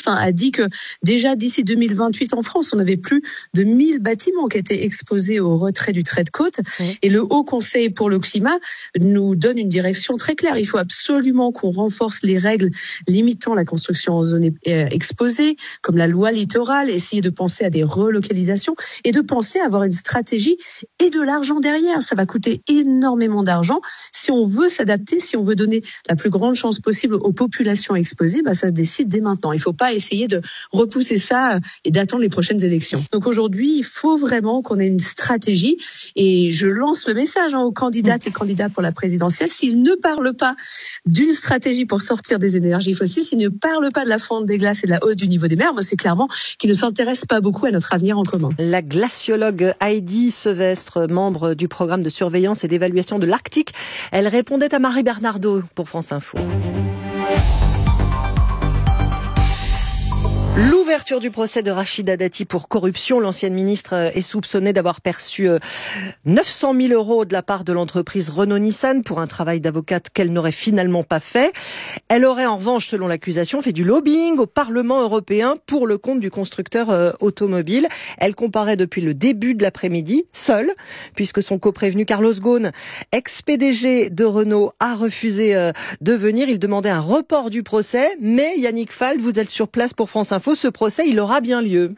a dit que déjà d'ici 2028 en France, on avait plus de 1000 bâtiments qui étaient exposés au retrait du trait de côte. Et le Haut Conseil pour le climat nous donne une direction très claire. Il faut absolument qu'on renforce les règles limitant la construction en zone exposée, comme la loi littorale, essayer de penser à des relocalisations et de penser à avoir une stratégie et de l'argent derrière. Ça va coûter énormément d'argent. Si on veut s'adapter, si on veut donner la plus grande chance possible aux populations exposées, ça se décide dès maintenant. Il ne faut pas essayer de repousser ça et d'attendre les prochaines élections. Donc aujourd'hui, il faut vraiment qu'on ait une stratégie et je lance le message aux candidates et candidats pour la présidentielle. S'ils ne parlent pas d'une stratégie pour sortir des énergies fossiles, s'ils ne parlent pas de la fonte des glaces et de la hausse du niveau des mers, c'est clairement qu'ils ne s'intéressent pas beaucoup à notre avenir en commun. La glaciologue Heidi Sevestre, membre du programme de surveillance et d'évaluation de l'Arctique, elle répondait à Marie Bernardo pour France Info. L'ouverture du procès de Rachida Dati pour corruption. L'ancienne ministre est soupçonnée d'avoir perçu 900 000 euros de la part de l'entreprise Renault-Nissan pour un travail d'avocate qu'elle n'aurait finalement pas fait. Elle aurait en revanche, selon l'accusation, fait du lobbying au Parlement européen pour le compte du constructeur automobile. Elle comparaît depuis le début de l'après-midi, seule, puisque son coprévenu Carlos Ghosn, ex-PDG de Renault, a refusé de venir. Il demandait un report du procès, mais Yannick Fald, vous êtes sur place pour France Info. Ce procès, il aura bien lieu.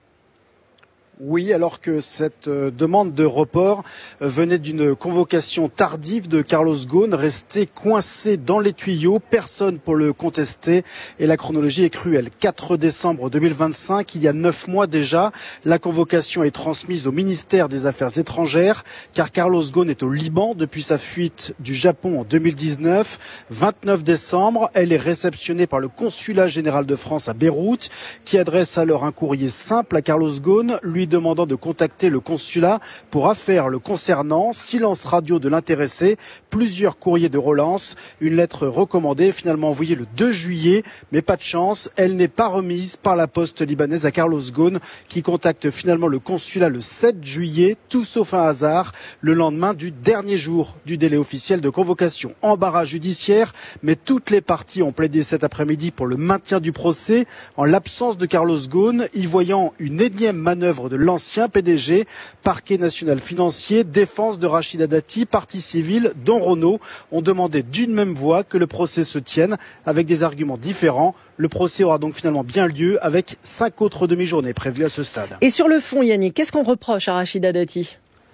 Oui, alors que cette demande de report venait d'une convocation tardive de Carlos Ghosn, resté coincé dans les tuyaux, personne pour le contester et la chronologie est cruelle. 4 décembre 2025, il y a 9 mois déjà, la convocation est transmise au ministère des Affaires étrangères car Carlos Ghosn est au Liban depuis sa fuite du Japon en 2019. 29 décembre, elle est réceptionnée par le consulat général de France à Beyrouth qui adresse alors un courrier simple à Carlos Ghosn, lui demandant de contacter le consulat pour affaire le concernant. Silence radio de l'intéressé, plusieurs courriers de relance, une lettre recommandée finalement envoyée le 2 juillet, mais pas de chance, elle n'est pas remise par la poste libanaise à Carlos Ghosn qui contacte finalement le consulat le 7 juillet, tout sauf un hasard, le lendemain du dernier jour du délai officiel de convocation. Embarras judiciaire, mais toutes les parties ont plaidé cet après-midi pour le maintien du procès en l'absence de Carlos Ghosn, y voyant une énième manœuvre de l'ancien PDG, parquet national financier, défense de Rachida Dati, partie civile, dont Renault, ont demandé d'une même voix que le procès se tienne avec des arguments différents. Le procès aura donc finalement bien lieu avec 5 autres demi-journées prévues à ce stade. Et sur le fond, Yannick, qu'est-ce qu'on reproche à Rachida Dati ?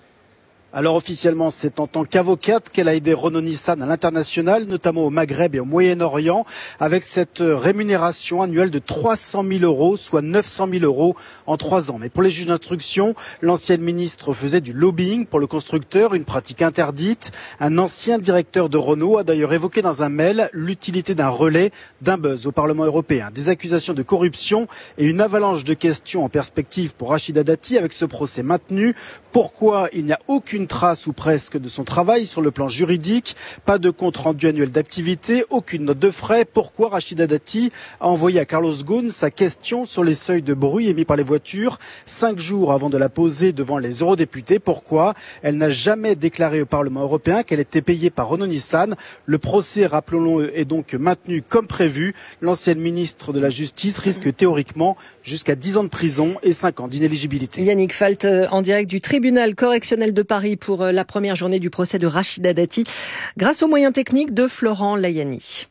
Alors officiellement, c'est en tant qu'avocate qu'elle a aidé Renault-Nissan à l'international, notamment au Maghreb et au Moyen-Orient, avec cette rémunération annuelle de 300 000 euros, soit 900 000 euros en 3 ans. Mais pour les juges d'instruction, l'ancienne ministre faisait du lobbying pour le constructeur, une pratique interdite. Un ancien directeur de Renault a d'ailleurs évoqué dans un mail l'utilité d'un relais, d'un buzz au Parlement européen. Des accusations de corruption et une avalanche de questions en perspective pour Rachida Dati avec ce procès maintenu. Pourquoi il n'y a aucune trace ou presque de son travail sur le plan juridique, pas de compte rendu annuel d'activité, aucune note de frais. Pourquoi Rachida Dati a envoyé à Carlos Ghosn sa question sur les seuils de bruit émis par les voitures 5 jours avant de la poser devant les eurodéputés? Pourquoi elle n'a jamais déclaré au Parlement européen qu'elle était payée par Renault-Nissan? Le procès, rappelons-le, est donc maintenu comme prévu. L'ancienne ministre de la Justice risque théoriquement jusqu'à 10 ans de prison et 5 ans d'inéligibilité. Yannick Falt en direct du tribunal correctionnel de Paris pour la première journée du procès de Rachida Dati, grâce aux moyens techniques de Florent Layani.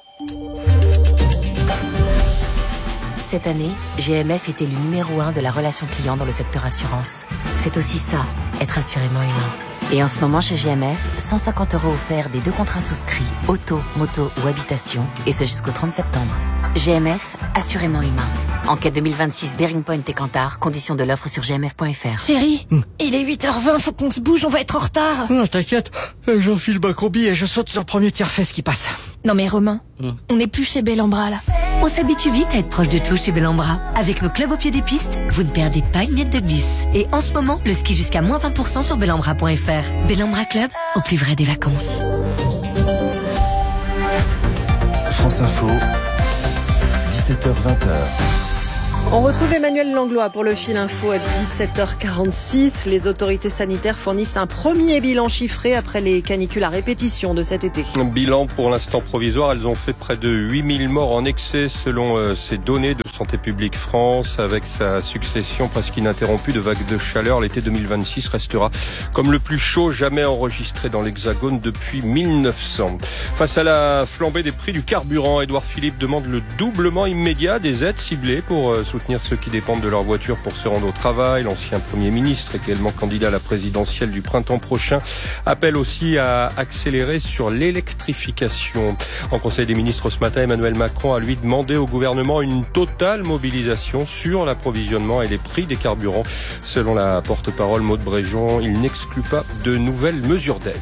Cette année, GMF est élu numéro 1 de la relation client dans le secteur assurance. C'est aussi ça, être assurément humain. Et en ce moment chez GMF, 150 € offerts des 2 contrats souscrits, auto, moto ou habitation, et ce jusqu'au 30 septembre. GMF, assurément humain. Enquête 2026, Bearing Point et Kantar, conditions de l'offre sur gmf.fr. Chérie, il est 8h20, faut qu'on se bouge, on va être en retard. Non, t'inquiète, j'enfile ma combi et je saute sur le premier tiers-fesse qui passe. Non mais Romain, on n'est plus chez Bellambra là. On s'habitue vite à être proche de tout chez Bellambra. Avec nos clubs au pied des pistes, vous ne perdez pas une miette de glisse. Et en ce moment, le ski jusqu'à moins 20% sur bellambra.fr. Bellambra Club, au plus vrai des vacances. France Info, 17h-20h. On retrouve Emmanuel Langlois pour le fil info à 17h46. Les autorités sanitaires fournissent un premier bilan chiffré après les canicules à répétition de cet été. Un bilan pour l'instant provisoire. Elles ont fait près de 8000 morts en excès selon ces données de Santé publique France. Avec sa succession presque ininterrompue de vagues de chaleur, l'été 2026 restera comme le plus chaud jamais enregistré dans l'Hexagone depuis 1900. Face à la flambée des prix du carburant, Édouard Philippe demande le doublement immédiat des aides ciblées pour soutenir ceux qui dépendent de leur voiture pour se rendre au travail. L'ancien Premier ministre, également candidat à la présidentielle du printemps prochain, appelle aussi à accélérer sur l'électrification. En Conseil des ministres ce matin, Emmanuel Macron a lui demandé au gouvernement une totale mobilisation sur l'approvisionnement et les prix des carburants. Selon la porte-parole Maude Bréjon, il n'exclut pas de nouvelles mesures d'aide.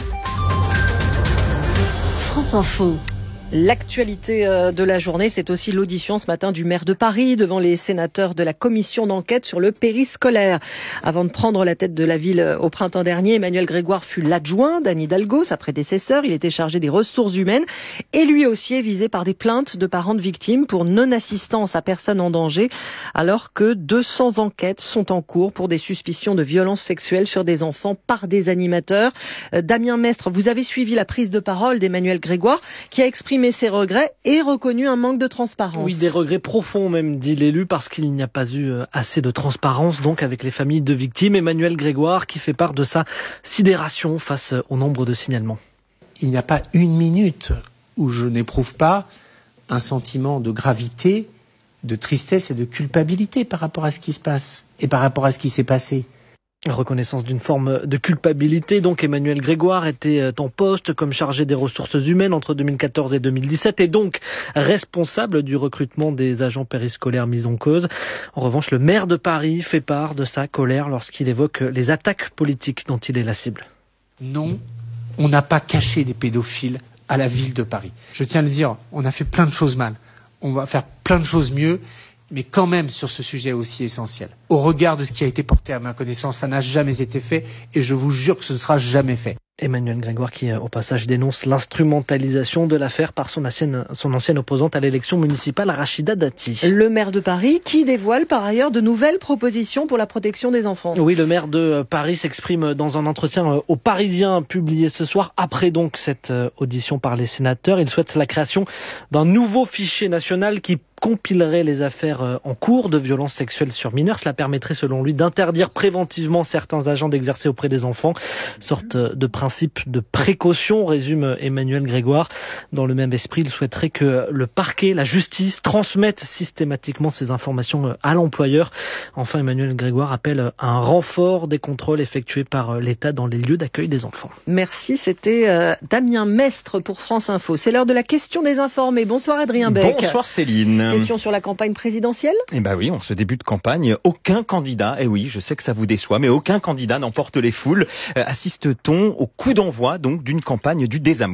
France Info. L'actualité de la journée, c'est aussi l'audition ce matin du maire de Paris devant les sénateurs de la commission d'enquête sur le périscolaire. Avant de prendre la tête de la ville au printemps dernier, Emmanuel Grégoire fut l'adjoint d'Anne Hidalgo, sa prédécesseur. Il était chargé des ressources humaines et lui aussi est visé par des plaintes de parents de victimes pour non-assistance à personne en danger, alors que 200 enquêtes sont en cours pour des suspicions de violences sexuelles sur des enfants par des animateurs. Damien Mestre, vous avez suivi la prise de parole d'Emmanuel Grégoire qui a exprimé ses regrets et reconnu un manque de transparence. Oui, des regrets profonds même, dit l'élu, parce qu'il n'y a pas eu assez de transparence donc avec les familles de victimes. Emmanuel Grégoire qui fait part de sa sidération face au nombre de signalements. Il n'y a pas une minute où je n'éprouve pas un sentiment de gravité, de tristesse et de culpabilité par rapport à ce qui se passe et par rapport à ce qui s'est passé. Reconnaissance d'une forme de culpabilité. Donc Emmanuel Grégoire était en poste comme chargé des ressources humaines entre 2014 et 2017 et donc responsable du recrutement des agents périscolaires mis en cause. En revanche, le maire de Paris fait part de sa colère lorsqu'il évoque les attaques politiques dont il est la cible. Non, on n'a pas caché des pédophiles à la ville de Paris. Je tiens à le dire, on a fait plein de choses mal. On va faire plein de choses mieux. Mais quand même sur ce sujet aussi essentiel. Au regard de ce qui a été porté à ma connaissance, ça n'a jamais été fait et je vous jure que ce ne sera jamais fait. Emmanuel Grégoire qui, au passage, dénonce l'instrumentalisation de l'affaire par son ancienne opposante à l'élection municipale, Rachida Dati. Le maire de Paris qui dévoile par ailleurs de nouvelles propositions pour la protection des enfants. Oui, le maire de Paris s'exprime dans un entretien aux Parisiens publié ce soir, après donc cette audition par les sénateurs. Il souhaite la création d'un nouveau fichier national qui compilerait les affaires en cours de violences sexuelles sur mineurs. Cela permettrait, selon lui, d'interdire préventivement certains agents d'exercer auprès des enfants. Sorte de principe de précaution, résume Emmanuel Grégoire. Dans le même esprit, il souhaiterait que le parquet, la justice, transmettent systématiquement ces informations à l'employeur. Enfin, Emmanuel Grégoire appelle à un renfort des contrôles effectués par l'État dans les lieux d'accueil des enfants. Merci, c'était Damien Mestre pour France Info. C'est l'heure de la question des informés. Bonsoir Adrien Beck. Bonsoir Céline. Question sur la campagne présidentielle ? Eh ben oui, en ce début de campagne, aucun candidat, et oui, je sais que ça vous déçoit, mais aucun candidat n'emporte les foules. Assiste-t-on au coup d'envoi donc d'une campagne du désamour ?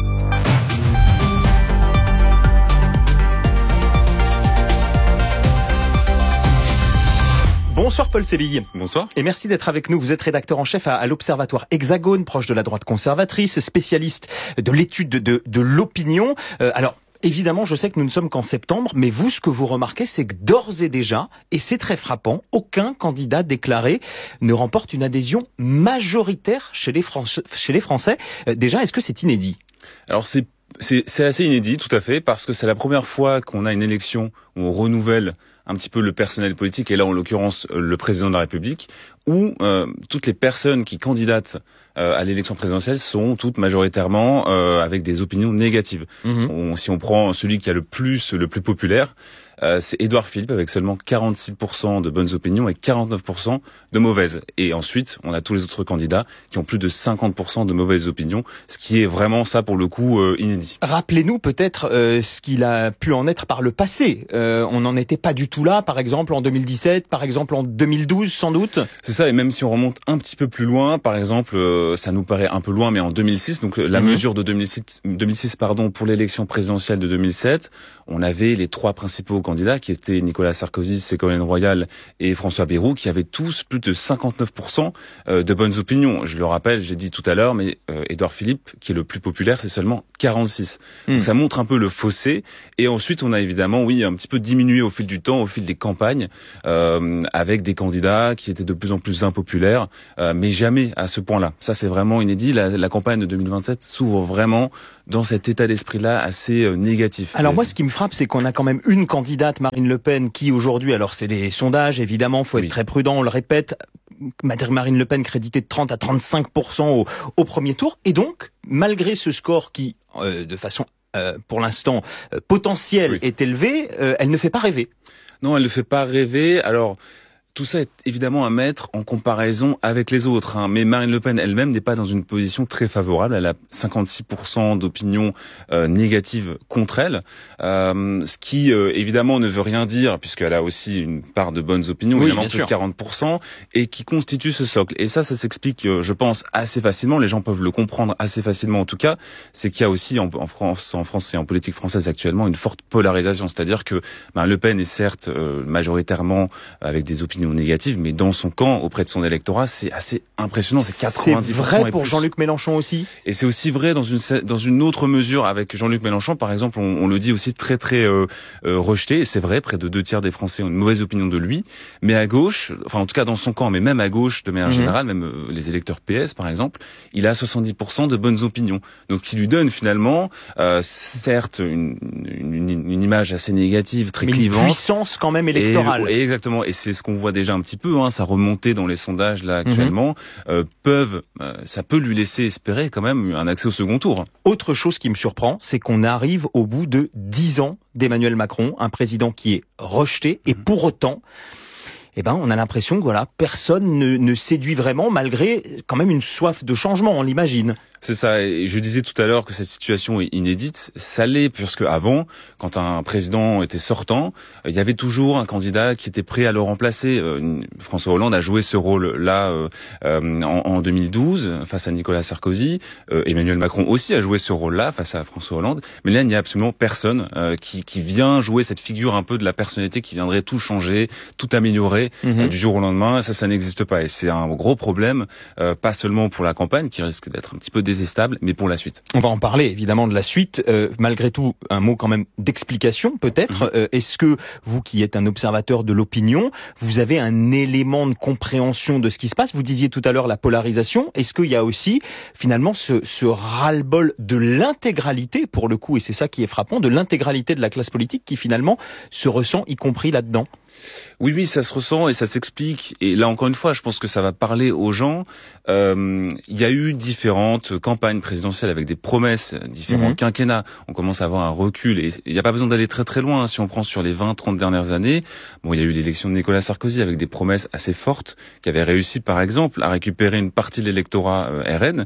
Bonsoir Paul Sébille. Bonsoir. Et merci d'être avec nous. Vous êtes rédacteur en chef à l'Observatoire Hexagone, proche de la droite conservatrice, spécialiste de l'étude de l'opinion. Alors, évidemment, je sais que nous ne sommes qu'en septembre, mais vous, ce que vous remarquez, c'est que d'ores et déjà, et c'est très frappant, aucun candidat déclaré ne remporte une adhésion majoritaire chez les Français. Déjà, est-ce que c'est inédit ? Alors c'est assez inédit, tout à fait, parce que c'est la première fois qu'on a une élection où on renouvelle un petit peu le personnel politique, et là, en l'occurrence, le président de la République, où toutes les personnes qui candidatent à l'élection présidentielle sont toutes majoritairement avec des opinions négatives. Si on prend celui qui a le plus populaire, c'est Édouard Philippe avec seulement 46% de bonnes opinions et 49% de mauvaises. Et ensuite, on a tous les autres candidats qui ont plus de 50% de mauvaises opinions, ce qui est vraiment ça pour le coup inédit. Rappelez-nous peut-être ce qu'il a pu en être par le passé. On n'en était pas du tout là, par exemple en 2017, par exemple en 2012 sans doute. C'est ça, et même si on remonte un petit peu plus loin, par exemple, ça nous paraît un peu loin, mais en 2006, donc la mesure de 2006 pour l'élection présidentielle de 2007, on avait les trois principaux candidats qui étaient Nicolas Sarkozy, Ségolène Royal et François Bayrou, qui avaient tous plus de 59% de bonnes opinions. Je le rappelle, j'ai dit tout à l'heure, mais Édouard Philippe, qui est le plus populaire, c'est seulement 46. Donc ça montre un peu le fossé. Et ensuite, on a évidemment, un petit peu diminué au fil du temps, au fil des campagnes, avec des candidats qui étaient de plus en plus impopulaires, mais jamais à ce point-là. Ça, c'est vraiment inédit. La campagne de 2027 s'ouvre vraiment dans cet état d'esprit-là assez négatif. Alors moi, ce qui me frappe, c'est qu'on a quand même une candidate, Marine Le Pen, qui aujourd'hui, alors c'est les sondages, évidemment, faut être très prudent, on le répète, Marine Le Pen créditée de 30 à 35% au premier tour, et donc, malgré ce score qui, de façon pour l'instant potentielle, est élevé, elle ne fait pas rêver. Non, elle ne fait pas rêver. Alors, tout ça est évidemment à mettre en comparaison avec les autres, hein. Mais Marine Le Pen elle-même n'est pas dans une position très favorable. Elle a 56% d'opinions négatives contre elle, ce qui évidemment ne veut rien dire puisqu'elle a aussi une part de bonnes opinions, évidemment plus de 40%, et qui constitue ce socle. Et ça s'explique, je pense, assez facilement. Les gens peuvent le comprendre assez facilement en tout cas. C'est qu'il y a aussi en France et en politique française actuellement une forte polarisation. C'est-à-dire que Marine Le Pen est certes majoritairement avec des opinions négatives, mais dans son camp, auprès de son électorat, c'est assez impressionnant. C'est 90%. C'est vrai pour Jean-Luc Mélenchon aussi. Et c'est aussi vrai dans une autre mesure avec Jean-Luc Mélenchon. Par exemple, on le dit aussi très rejeté. Et c'est vrai, près de 2 tiers des Français ont une mauvaise opinion de lui. Mais à gauche, enfin en tout cas dans son camp, mais même à gauche de manière générale, même les électeurs PS par exemple, il a 70% de bonnes opinions. Donc ce qui lui donne finalement, certes une image assez négative, très clivante, une puissance quand même électorale. Et exactement. Et c'est ce qu'on voit déjà un petit peu, hein, ça remontait dans les sondages là actuellement, ça peut lui laisser espérer quand même un accès au second tour. Autre chose qui me surprend, c'est qu'on arrive au bout de 10 ans d'Emmanuel Macron, un président qui est rejeté, et pour autant, on a l'impression que personne ne séduit vraiment, malgré quand même une soif de changement, on l'imagine. C'est ça, et je disais tout à l'heure que cette situation est inédite. Ça l'est, puisque avant, quand un président était sortant, il y avait toujours un candidat qui était prêt à le remplacer. François Hollande a joué ce rôle-là en 2012 face à Nicolas Sarkozy. Emmanuel Macron aussi a joué ce rôle-là face à François Hollande. Mais là, il n'y a absolument personne qui vient jouer cette figure un peu de la personnalité qui viendrait tout changer, tout améliorer du jour au lendemain. Ça n'existe pas. Et c'est un gros problème, pas seulement pour la campagne, qui risque d'être un petit peu désestable, mais pour la suite. On va en parler évidemment de la suite. Malgré tout, un mot quand même d'explication peut-être. Est-ce que vous qui êtes un observateur de l'opinion, vous avez un élément de compréhension de ce qui se passe? Vous disiez tout à l'heure la polarisation. Est-ce qu'il y a aussi finalement ce ras-le-bol de l'intégralité, pour le coup, et c'est ça qui est frappant, de l'intégralité de la classe politique qui finalement se ressent, y compris là-dedans? Oui, ça se ressent et ça s'explique. Et là, encore une fois, je pense que ça va parler aux gens. Il y a eu différentes campagnes présidentielles avec des promesses, différents quinquennats. On commence à avoir un recul et il n'y a pas besoin d'aller très loin. Si on prend sur les 20-30 dernières années, il y a eu l'élection de Nicolas Sarkozy avec des promesses assez fortes qui avaient réussi, par exemple, à récupérer une partie de l'électorat RN,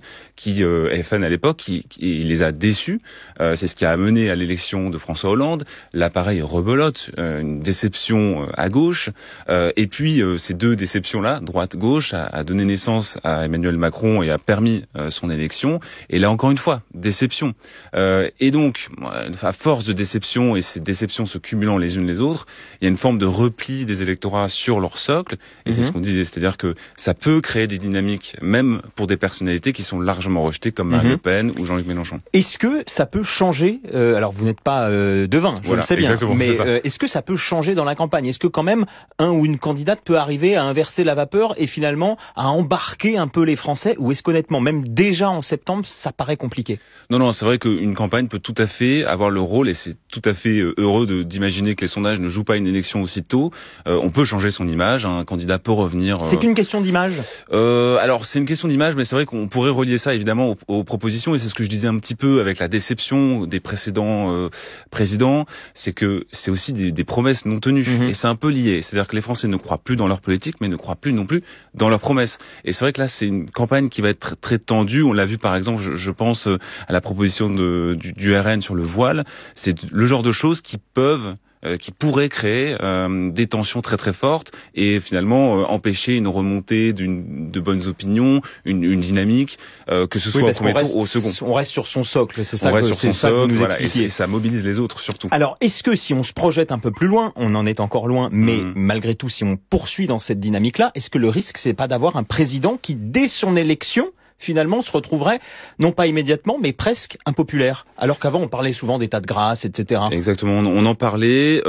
FN à l'époque, qui les a déçus. C'est ce qui a amené à l'élection de François Hollande. Là, pareil, rebelote, une déception à gauche. Et puis, ces deux déceptions-là, droite-gauche, a donné naissance à Emmanuel Macron et a permis son élection. Et là, encore une fois, déception. Et donc, à force de déception et ces déceptions se cumulant les unes les autres, il y a une forme de repli des électorats sur leur socle. Et c'est ce qu'on disait, c'est-à-dire que ça peut créer des dynamiques, même pour des personnalités qui sont largement rejetées, comme Marine Le Pen ou Jean-Luc Mélenchon. Est-ce que ça peut changer alors, vous n'êtes pas devin, je le sais bien, mais est-ce que ça peut changer dans la campagne? Est-ce que quand même un ou une candidate peut arriver à inverser la vapeur et finalement à embarquer un peu les Français? Ou est-ce qu'honnêtement, même déjà en septembre, ça paraît compliqué? Non, c'est vrai qu'une campagne peut tout à fait avoir le rôle, et c'est tout à fait heureux d'imaginer que les sondages ne jouent pas une élection aussitôt. On peut changer son image, un candidat peut revenir. C'est qu'une question d'image? Alors c'est une question d'image, mais c'est vrai qu'on pourrait relier ça évidemment aux propositions, et c'est ce que je disais un petit peu avec la déception des précédents présidents, c'est que c'est aussi des promesses non tenues, et c'est un peu lié. C'est-à-dire que les Français ne croient plus dans leur politique, mais ne croient plus non plus dans leurs promesses. Et c'est vrai que là, c'est une campagne qui va être très tendue. On l'a vu par exemple, je pense à la proposition du RN sur le voile. C'est le genre de choses qui peuvent qui pourraient créer des tensions très très fortes et finalement empêcher une remontée de bonnes opinions, une dynamique, que ce soit au premier tour ou au second. On reste sur son socle, c'est ça. On reste sur son socle, voilà, et ça mobilise les autres surtout. Alors, est-ce que si on se projette un peu plus loin, on en est encore loin, mais malgré tout, si on poursuit dans cette dynamique-là, est-ce que le risque, c'est pas d'avoir un président qui, dès son élection, finalement, se retrouverait, non pas immédiatement, mais presque impopulaire. Alors qu'avant, on parlait souvent d'état de grâce, etc. Exactement, on en parlait,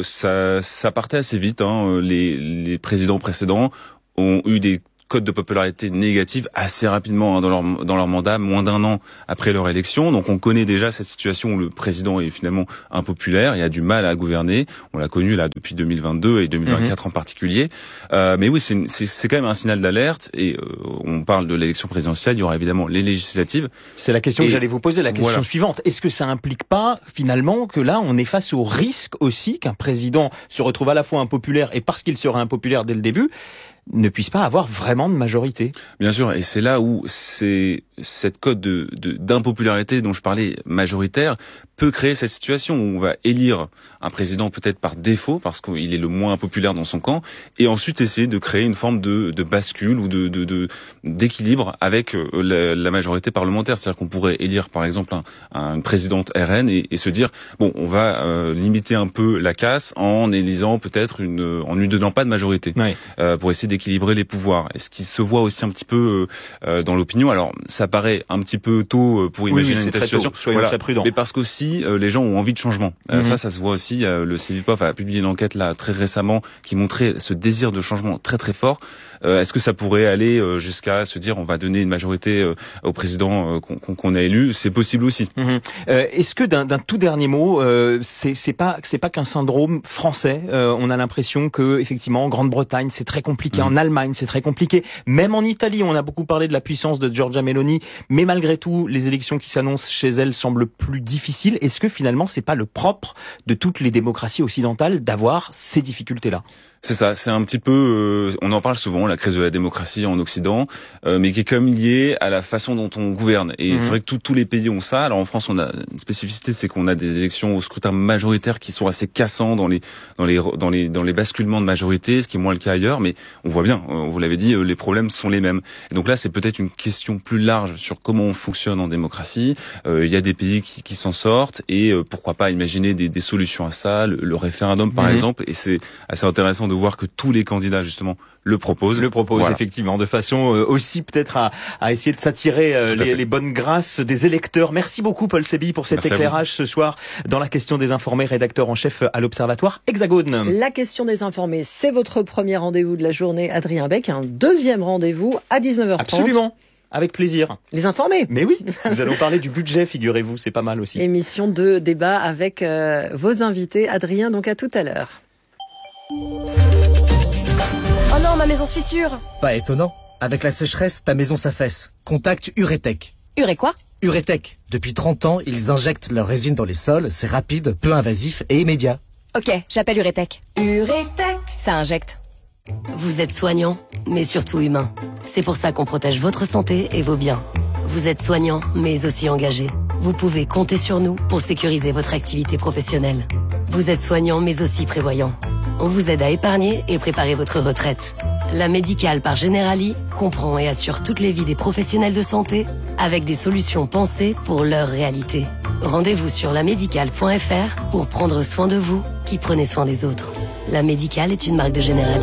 ça partait assez vite, hein. Les présidents précédents ont eu des cote de popularité négative assez rapidement dans leur mandat, moins d'un an après leur élection. Donc on connaît déjà cette situation où le président est finalement impopulaire et a du mal à gouverner. On l'a connu là depuis 2022 et 2024 en particulier. Mais oui, c'est quand même un signal d'alerte. Et on parle de l'élection présidentielle, il y aura évidemment les législatives. C'est la question que j'allais vous poser, la question suivante. Est-ce que ça implique pas finalement que là on est face au risque aussi qu'un président se retrouve à la fois impopulaire et parce qu'il serait impopulaire dès le début, ne puisse pas avoir vraiment de majorité. Bien sûr, et c'est là où cette cote d'impopularité dont je parlais majoritaire peut créer cette situation où on va élire un président peut-être par défaut parce qu'il est le moins impopulaire dans son camp et ensuite essayer de créer une forme de bascule ou d'équilibre avec la majorité parlementaire. C'est-à-dire qu'on pourrait élire par exemple une présidente RN et se dire bon, on va limiter un peu la casse en élisant peut-être en lui donnant pas de majorité pour essayer d'équilibrer les pouvoirs. Et ce qui se voit aussi un petit peu dans l'opinion. Alors ça paraît un petit peu tôt pour imaginer une situation. Soyons très prudents. Mais parce qu'aussi les gens ont envie de changement. Ça se voit aussi. Le Cevipof a publié une enquête là très récemment qui montrait ce désir de changement très très fort. Est-ce que ça pourrait aller jusqu'à se dire on va donner une majorité au président qu'on a élu? C'est possible aussi. Est-ce que d'un tout dernier mot, c'est pas qu'un syndrome français? On a l'impression que effectivement en Grande-Bretagne c'est très compliqué, en Allemagne c'est très compliqué, même en Italie on a beaucoup parlé de la puissance de Giorgia Meloni, mais malgré tout les élections qui s'annoncent chez elle semblent plus difficiles. Est-ce que finalement c'est pas le propre de toutes les démocraties occidentales d'avoir ces difficultés-là? C'est ça, c'est un petit peu, on en parle souvent, la crise de la démocratie en Occident, mais qui est quand même liée à la façon dont on gouverne. Et c'est vrai que tous les pays ont ça. Alors en France, on a une spécificité, c'est qu'on a des élections au scrutin majoritaire qui sont assez cassants dans les basculements de majorité, ce qui est moins le cas ailleurs. Mais on voit bien, vous l'avez dit, les problèmes sont les mêmes. Et donc là, c'est peut-être une question plus large sur comment on fonctionne en démocratie. Il y a des pays qui s'en sortent et pourquoi pas imaginer des solutions à ça, le référendum par exemple. Et c'est assez intéressant de voir que tous les candidats justement le proposent. Voilà. Effectivement, de façon aussi peut-être à essayer de s'attirer les bonnes grâces des électeurs. Merci beaucoup Paul Sébille pour cet éclairage ce soir dans la question des informés, rédacteur en chef à l'Observatoire Hexagone. La question des informés, c'est votre premier rendez-vous de la journée, Adrien Beck. Un deuxième rendez-vous à 19h30. Absolument. Avec plaisir. Les informés. Mais oui, nous allons parler du budget, figurez-vous, c'est pas mal aussi. Émission de débat avec vos invités. Adrien, donc à tout à l'heure. Oh non, ma maison se fissure. Pas étonnant. Avec la sécheresse, ta maison s'affaisse. Contacte Uretech. Quoi? Uretech. Depuis 30 ans, ils injectent leur résine dans les sols. C'est rapide, peu invasif et immédiat. Ok, j'appelle Uretech. Uretech. Ça injecte. Vous êtes soignant, mais surtout humain. C'est pour ça qu'on protège votre santé et vos biens. Vous êtes soignant, mais aussi engagé. Vous pouvez compter sur nous pour sécuriser votre activité professionnelle. Vous êtes soignant, mais aussi prévoyant. On vous aide à épargner et préparer votre retraite. La Médicale par Generali comprend et assure toutes les vies des professionnels de santé avec des solutions pensées pour leur réalité. Rendez-vous sur lamédicale.fr pour prendre soin de vous qui prenez soin des autres. La Médicale est une marque de Generali.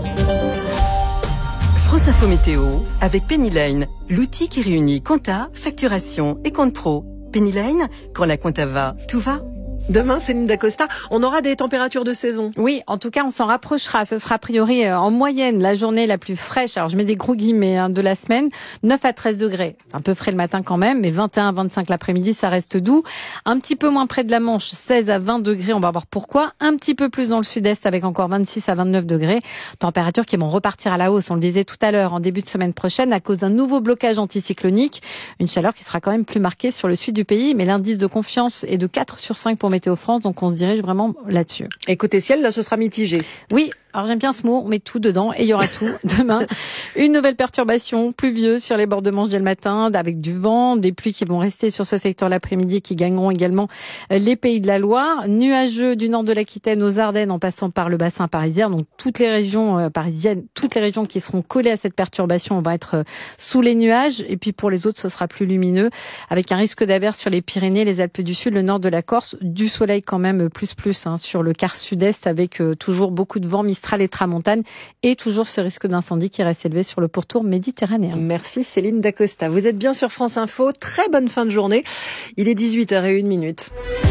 France Info Météo avec Pennyline, l'outil qui réunit compta, facturation et compte pro. Pennyline, quand la compta va, tout va. Demain, Céline Dacosta, on aura des températures de saison. Oui, en tout cas, on s'en rapprochera. Ce sera a priori en moyenne la journée la plus fraîche. Alors, je mets des gros guillemets de la semaine. 9 à 13 degrés. C'est un peu frais le matin quand même, mais 21 à 25 l'après-midi, ça reste doux. Un petit peu moins près de la Manche, 16 à 20 degrés. On va voir pourquoi. Un petit peu plus dans le sud-est avec encore 26 à 29 degrés. Températures qui vont repartir à la hausse. On le disait tout à l'heure, en début de semaine prochaine, à cause d'un nouveau blocage anticyclonique. Une chaleur qui sera quand même plus marquée sur le sud du pays. Mais l'indice de confiance est de 4 sur 5 pour Météo France. Donc, on se dirige vraiment là-dessus. Et côté ciel, là, ce sera mitigé. Oui, Alors j'aime bien ce mot, on met tout dedans et il y aura tout demain. Une nouvelle perturbation pluvieuse sur les bords de Manche dès le matin, avec du vent, des pluies qui vont rester sur ce secteur l'après-midi, qui gagneront également les Pays de la Loire. Nuageux du nord de l'Aquitaine aux Ardennes en passant par le bassin parisien. Donc toutes les régions parisiennes, toutes les régions qui seront collées à cette perturbation, on va être sous les nuages. Et puis pour les autres, ce sera plus lumineux, avec un risque d'averse sur les Pyrénées, les Alpes du Sud, le nord de la Corse. Du soleil quand même plus sur le quart sud-est, avec toujours beaucoup de vent, Mistral et Tramontane, et toujours ce risque d'incendie qui reste élevé sur le pourtour méditerranéen. Merci Céline Dacosta. Vous êtes bien sur France Info. Très bonne fin de journée. Il est 18h01.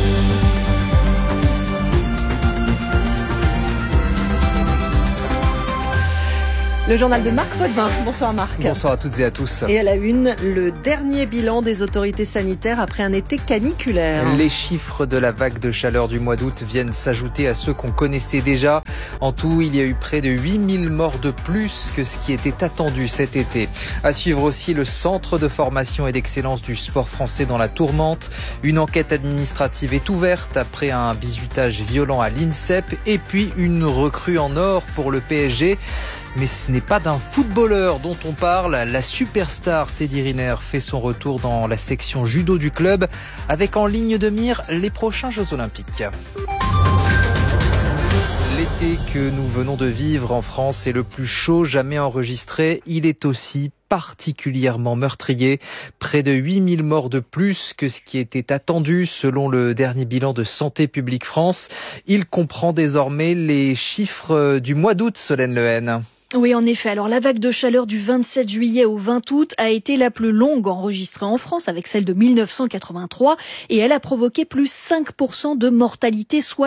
Le journal de Marc Potvin. Bonsoir Marc. Bonsoir à toutes et à tous. Et à la une, le dernier bilan des autorités sanitaires après un été caniculaire. Les chiffres de la vague de chaleur du mois d'août viennent s'ajouter à ceux qu'on connaissait déjà. En tout, il y a eu près de 8000 morts de plus que ce qui était attendu cet été. À suivre aussi le centre de formation et d'excellence du sport français dans la tourmente. Une enquête administrative est ouverte après un bizutage violent à l'INSEP. Et puis une recrue en or pour le PSG. Mais ce n'est pas d'un footballeur dont on parle. La superstar Teddy Riner fait son retour dans la section judo du club, avec en ligne de mire les prochains Jeux Olympiques. L'été que nous venons de vivre en France est le plus chaud jamais enregistré. Il est aussi particulièrement meurtrier. Près de 8000 morts de plus que ce qui était attendu selon le dernier bilan de Santé publique France. Il comprend désormais les chiffres du mois d'août, Solène Lehen. Oui, en effet. Alors, la vague de chaleur du 27 juillet au 20 août a été la plus longue enregistrée en France, avec celle de 1983, et elle a provoqué plus 5% de mortalité, soit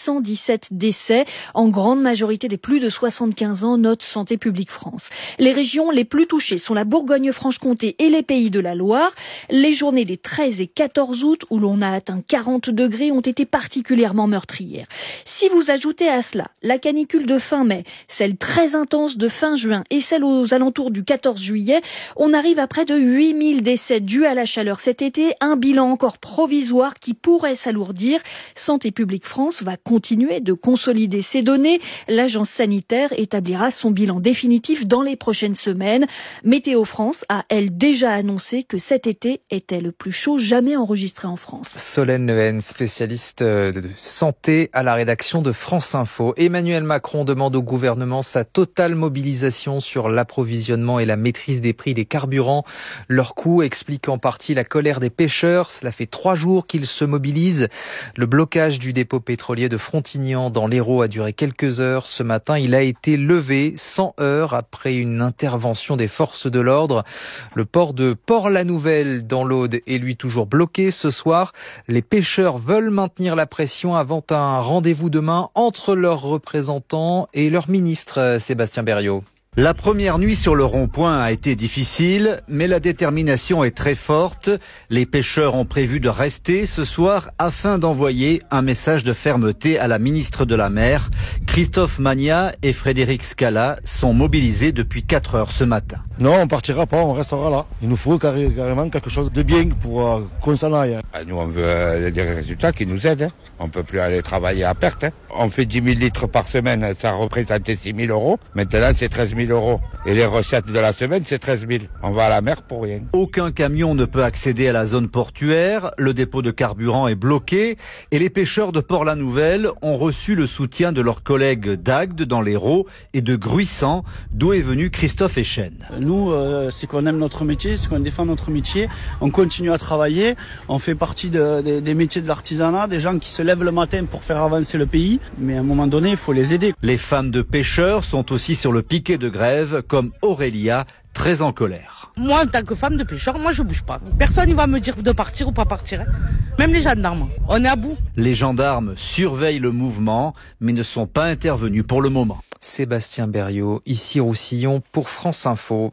817 décès, en grande majorité des plus de 75 ans, note Santé publique France. Les régions les plus touchées sont la Bourgogne-Franche-Comté et les Pays de la Loire. Les journées des 13 et 14 août, où l'on a atteint 40 degrés, ont été particulièrement meurtrières. Si vous ajoutez à cela la canicule de fin mai, celle très intense de fin juin et celle aux alentours du 14 juillet, on arrive à près de 8000 décès dus à la chaleur cet été, un bilan encore provisoire qui pourrait s'alourdir. Santé publique France va continuer de consolider ces données. L'agence sanitaire établira son bilan définitif dans les prochaines semaines. Météo France a, elle, déjà annoncé que cet été était le plus chaud jamais enregistré en France. Solène Lehen, spécialiste de santé à la rédaction de France Info. Emmanuel Macron demande au gouvernement sa totale mobilisation sur l'approvisionnement et la maîtrise des prix des carburants. Leur coût explique en partie la colère des pêcheurs. Cela fait 3 jours qu'ils se mobilisent. Le blocage du dépôt pétrolier de Frontignan dans l'Hérault a duré quelques heures. Ce matin, il a été levé 100 heures après une intervention des forces de l'ordre. Le port de Port-la-Nouvelle dans l'Aude est lui toujours bloqué ce soir. Les pêcheurs veulent maintenir la pression avant un rendez-vous demain entre leurs représentants et leur ministre, Sébastien Berriot. La première nuit sur le rond-point a été difficile, mais la détermination est très forte. Les pêcheurs ont prévu de rester ce soir afin d'envoyer un message de fermeté à la ministre de la Mer. Christophe Magna et Frédéric Scala sont mobilisés depuis 4 heures ce matin. Non, on partira pas, on restera là. Il nous faut carrément quelque chose de bien pour qu'on s'en aille. Nous, on veut des résultats qui nous aident. On peut plus aller travailler à perte. On fait 10 000 litres par semaine, ça représentait 6 000 euros. Maintenant, c'est 13 000 euros. Et les recettes de la semaine, c'est 13 000. On va à la mer pour rien. Aucun camion ne peut accéder à la zone portuaire. Le dépôt de carburant est bloqué. Et les pêcheurs de Port-la-Nouvelle ont reçu le soutien de leurs collègues d'Agde dans l'Hérault et de Gruissant, d'où est venu Christophe Echen. Nous, c'est qu'on aime notre métier, c'est qu'on défend notre métier. On continue à travailler. On fait partie des métiers de l'artisanat, des gens qui se lèvent le matin pour faire avancer le pays. Mais à un moment donné, il faut les aider. Les femmes de pêcheurs sont aussi sur le piquet de grève, comme Aurélia, très en colère. Moi, en tant que femme de pêcheur, moi je bouge pas. Personne ne va me dire de partir ou pas partir. Même les gendarmes, on est à bout. Les gendarmes surveillent le mouvement, mais ne sont pas intervenus pour le moment. Sébastien Berriot, ici Roussillon pour France Info.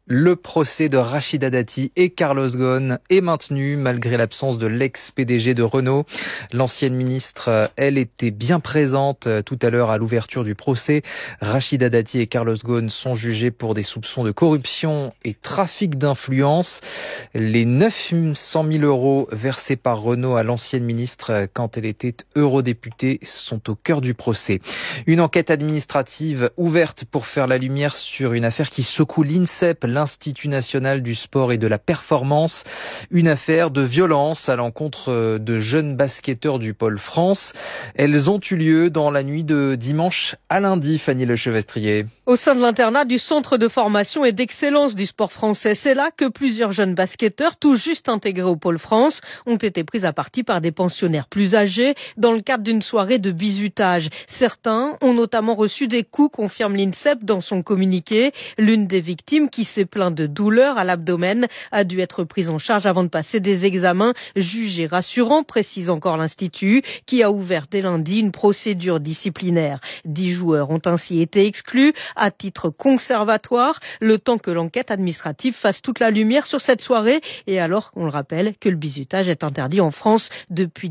Le procès de Rachida Dati et Carlos Ghosn est maintenu malgré l'absence de l'ex-PDG de Renault. L'ancienne ministre, elle, était bien présente tout à l'heure à l'ouverture du procès. Rachida Dati et Carlos Ghosn sont jugés pour des soupçons de corruption et trafic d'influence. Les 900 000 euros versés par Renault à l'ancienne ministre quand elle était eurodéputée sont au cœur du procès. Une enquête administrative ouverte pour faire la lumière sur une affaire qui secoue l'INSEP, l'Institut national du sport et de la performance. Une affaire de violence à l'encontre de jeunes basketteurs du Pôle France. Elles ont eu lieu dans la nuit de dimanche à lundi, Fanny Lechevestrier. Au sein de l'internat du Centre de formation et d'excellence du sport français, c'est là que plusieurs jeunes basketteurs, tout juste intégrés au Pôle France, ont été pris à partie par des pensionnaires plus âgés dans le cadre d'une soirée de bizutage. Certains ont notamment reçu des coups, confirme l'INSEP dans son communiqué. L'une des victimes, qui s'est plainte de douleurs à l'abdomen, a dû être prise en charge avant de passer des examens jugés rassurants, précise encore l'Institut, qui a ouvert dès lundi une procédure disciplinaire. 10 joueurs ont ainsi été exclus à titre conservatoire, le temps que l'enquête administrative fasse toute la lumière sur cette soirée, et alors, on le rappelle, que le bizutage est interdit en France depuis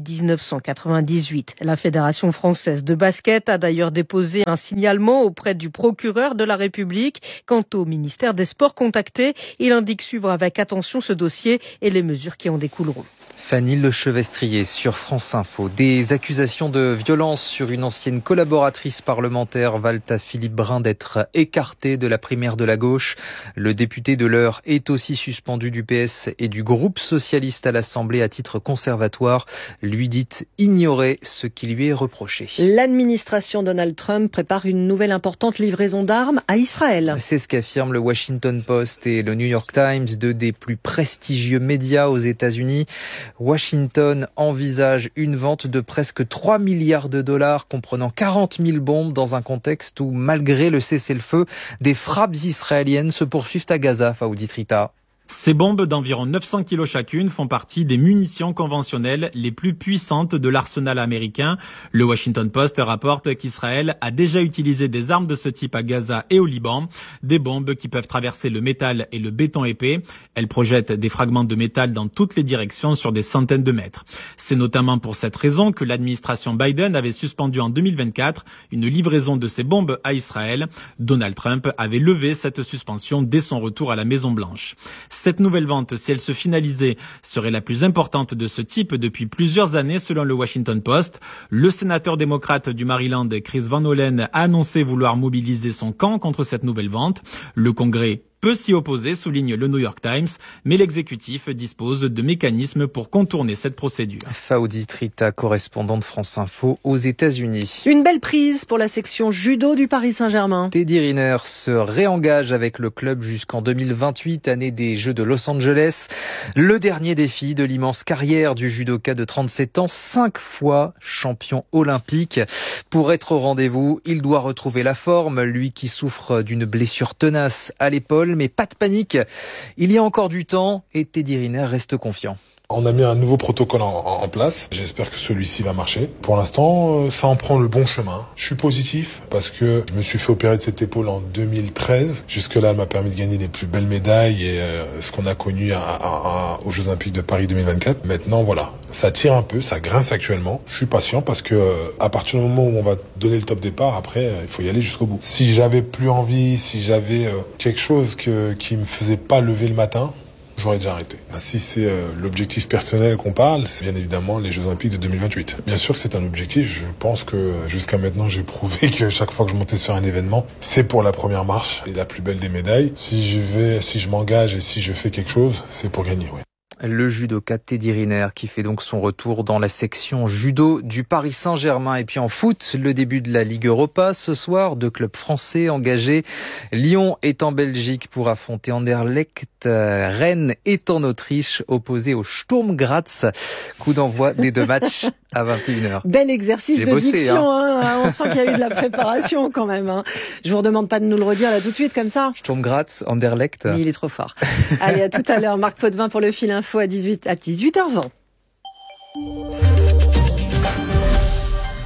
1998. La Fédération française de basket a d'ailleurs déposé un signalement auprès du procureur de la République. Quant au ministère des Sports contacté, il indique suivre avec attention ce dossier et les mesures qui en découleront. Fanny Lechevestrier sur France Info. Des accusations de violence sur une ancienne collaboratrice parlementaire valent à Philippe Brun d'être écarté de la primaire de la gauche. Le député de l'Eure est aussi suspendu du PS et du groupe socialiste à l'Assemblée à titre conservatoire. Lui dit ignorer ce qui lui est reproché. L'administration Donald Trump prépare une nouvelle importante livraison d'armes à Israël. C'est ce qu'affirment le Washington Post et le New York Times, deux des plus prestigieux médias aux États-Unis. Washington envisage une vente de presque 3 milliards de dollars comprenant 40 000 bombes dans un contexte où, malgré le cessez-le-feu, des frappes israéliennes se poursuivent à Gaza, Faoudi Trita. Ces bombes d'environ 900 kilos chacune font partie des munitions conventionnelles les plus puissantes de l'arsenal américain. Le Washington Post rapporte qu'Israël a déjà utilisé des armes de ce type à Gaza et au Liban, des bombes qui peuvent traverser le métal et le béton épais. Elles projettent des fragments de métal dans toutes les directions sur des centaines de mètres. C'est notamment pour cette raison que l'administration Biden avait suspendu en 2024 une livraison de ces bombes à Israël. Donald Trump avait levé cette suspension dès son retour à la Maison-Blanche. Cette nouvelle vente, si elle se finalisait, serait la plus importante de ce type depuis plusieurs années selon le Washington Post. Le sénateur démocrate du Maryland, Chris Van Hollen, a annoncé vouloir mobiliser son camp contre cette nouvelle vente. Le Congrès peut s'y opposer, souligne le New York Times, mais l'exécutif dispose de mécanismes pour contourner cette procédure. Faoudi Trita, correspondant de France Info aux États-Unis. Une belle prise pour la section judo du Paris Saint-Germain. Teddy Riner se réengage avec le club jusqu'en 2028, année des Jeux de Los Angeles. Le dernier défi de l'immense carrière du judoka de 37 ans, 5 fois champion olympique. Pour être au rendez-vous, il doit retrouver la forme, lui qui souffre d'une blessure tenace à l'épaule. Mais pas de panique, il y a encore du temps et Teddy Riner reste confiant. On a mis un nouveau protocole en place. J'espère que celui-ci va marcher. Pour l'instant, ça en prend le bon chemin. Je suis positif parce que je me suis fait opérer de cette épaule en 2013. Jusque-là, elle m'a permis de gagner les plus belles médailles et ce qu'on a connu aux Jeux Olympiques de Paris 2024. Maintenant, voilà, ça tire un peu, ça grince actuellement. Je suis patient parce que à partir du moment où on va donner le top départ, après, il faut y aller jusqu'au bout. Si j'avais plus envie, si j'avais quelque chose qui me faisait pas lever le matin, j'aurais déjà arrêté. Si c'est l'objectif personnel qu'on parle, c'est bien évidemment les Jeux Olympiques de 2028. Bien sûr que c'est un objectif, je pense que jusqu'à maintenant j'ai prouvé que chaque fois que je montais sur un événement, c'est pour la première marche et la plus belle des médailles. Si je m'engage et si je fais quelque chose, c'est pour gagner, oui. Le judoka Teddy Riner qui fait donc son retour dans la section judo du Paris Saint-Germain. Et puis en foot, le début de la Ligue Europa ce soir, 2 clubs français engagés. Lyon est en Belgique pour affronter Anderlecht. Rennes est en Autriche, opposé au Sturm Graz. Coup d'envoi des 2 matchs à 21h. Bel exercice de diction, hein. On sent qu'il y a eu de la préparation quand même. Hein. Je vous redemande pas de nous le redire là tout de suite comme ça. Sturm Graz, Anderlecht. Mais il est trop fort. Allez, à tout à l'heure. Marc Potvin pour le fil info à 18h20.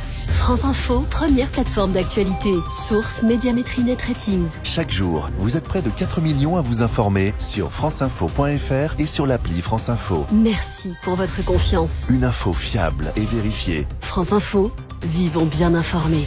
France Info, première plateforme d'actualité. Source Médiamétrie Net Ratings. Chaque jour, vous êtes près de 4 millions à vous informer sur franceinfo.fr et sur l'appli France Info. Merci pour votre confiance. Une info fiable et vérifiée. France Info, vivons bien informés.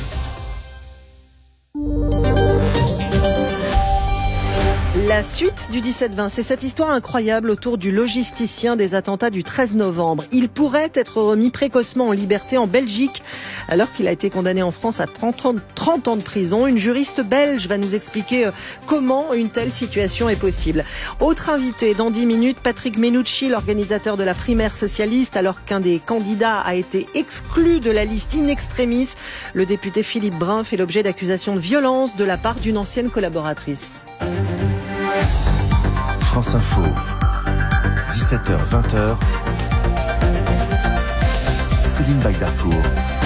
La suite du 17-20, c'est cette histoire incroyable autour du logisticien des attentats du 13 novembre. Il pourrait être remis précocement en liberté en Belgique alors qu'il a été condamné en France à 30 ans de prison. Une juriste belge va nous expliquer comment une telle situation est possible. Autre invité dans 10 minutes, Patrick Menucci, l'organisateur de la primaire socialiste, alors qu'un des candidats a été exclu de la liste in extremis. Le député Philippe Brun fait l'objet d'accusations de violence de la part d'une ancienne collaboratrice. France Info, 17h-20h, Céline Bagdarcourt.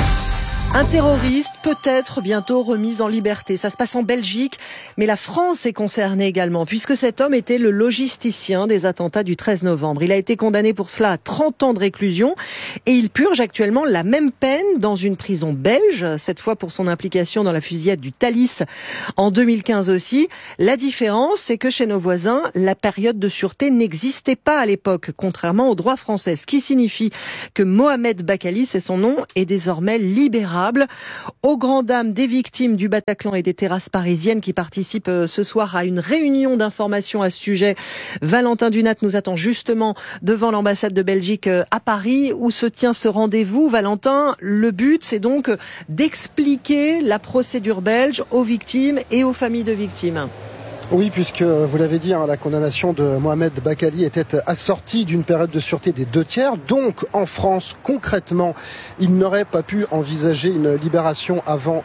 Un terroriste peut-être bientôt remis en liberté. Ça se passe en Belgique, mais la France est concernée également, puisque cet homme était le logisticien des attentats du 13 novembre. Il a été condamné pour cela à 30 ans de réclusion et il purge actuellement la même peine dans une prison belge, cette fois pour son implication dans la fusillade du Thalys en 2015 aussi. La différence, c'est que chez nos voisins, la période de sûreté n'existait pas à l'époque, contrairement au droit français, ce qui signifie que Mohamed Bakali, c'est son nom, est désormais libérable. Aux grandes dames des victimes du Bataclan et des terrasses parisiennes qui participent ce soir à une réunion d'information à ce sujet. Valentin Dunat nous attend justement devant l'ambassade de Belgique à Paris où se tient ce rendez-vous. Valentin, le but c'est donc d'expliquer la procédure belge aux victimes et aux familles de victimes. Oui, puisque vous l'avez dit, la condamnation de Mohamed Bakali était assortie d'une période de sûreté des 2/3. Donc, en France, concrètement, il n'aurait pas pu envisager une libération avant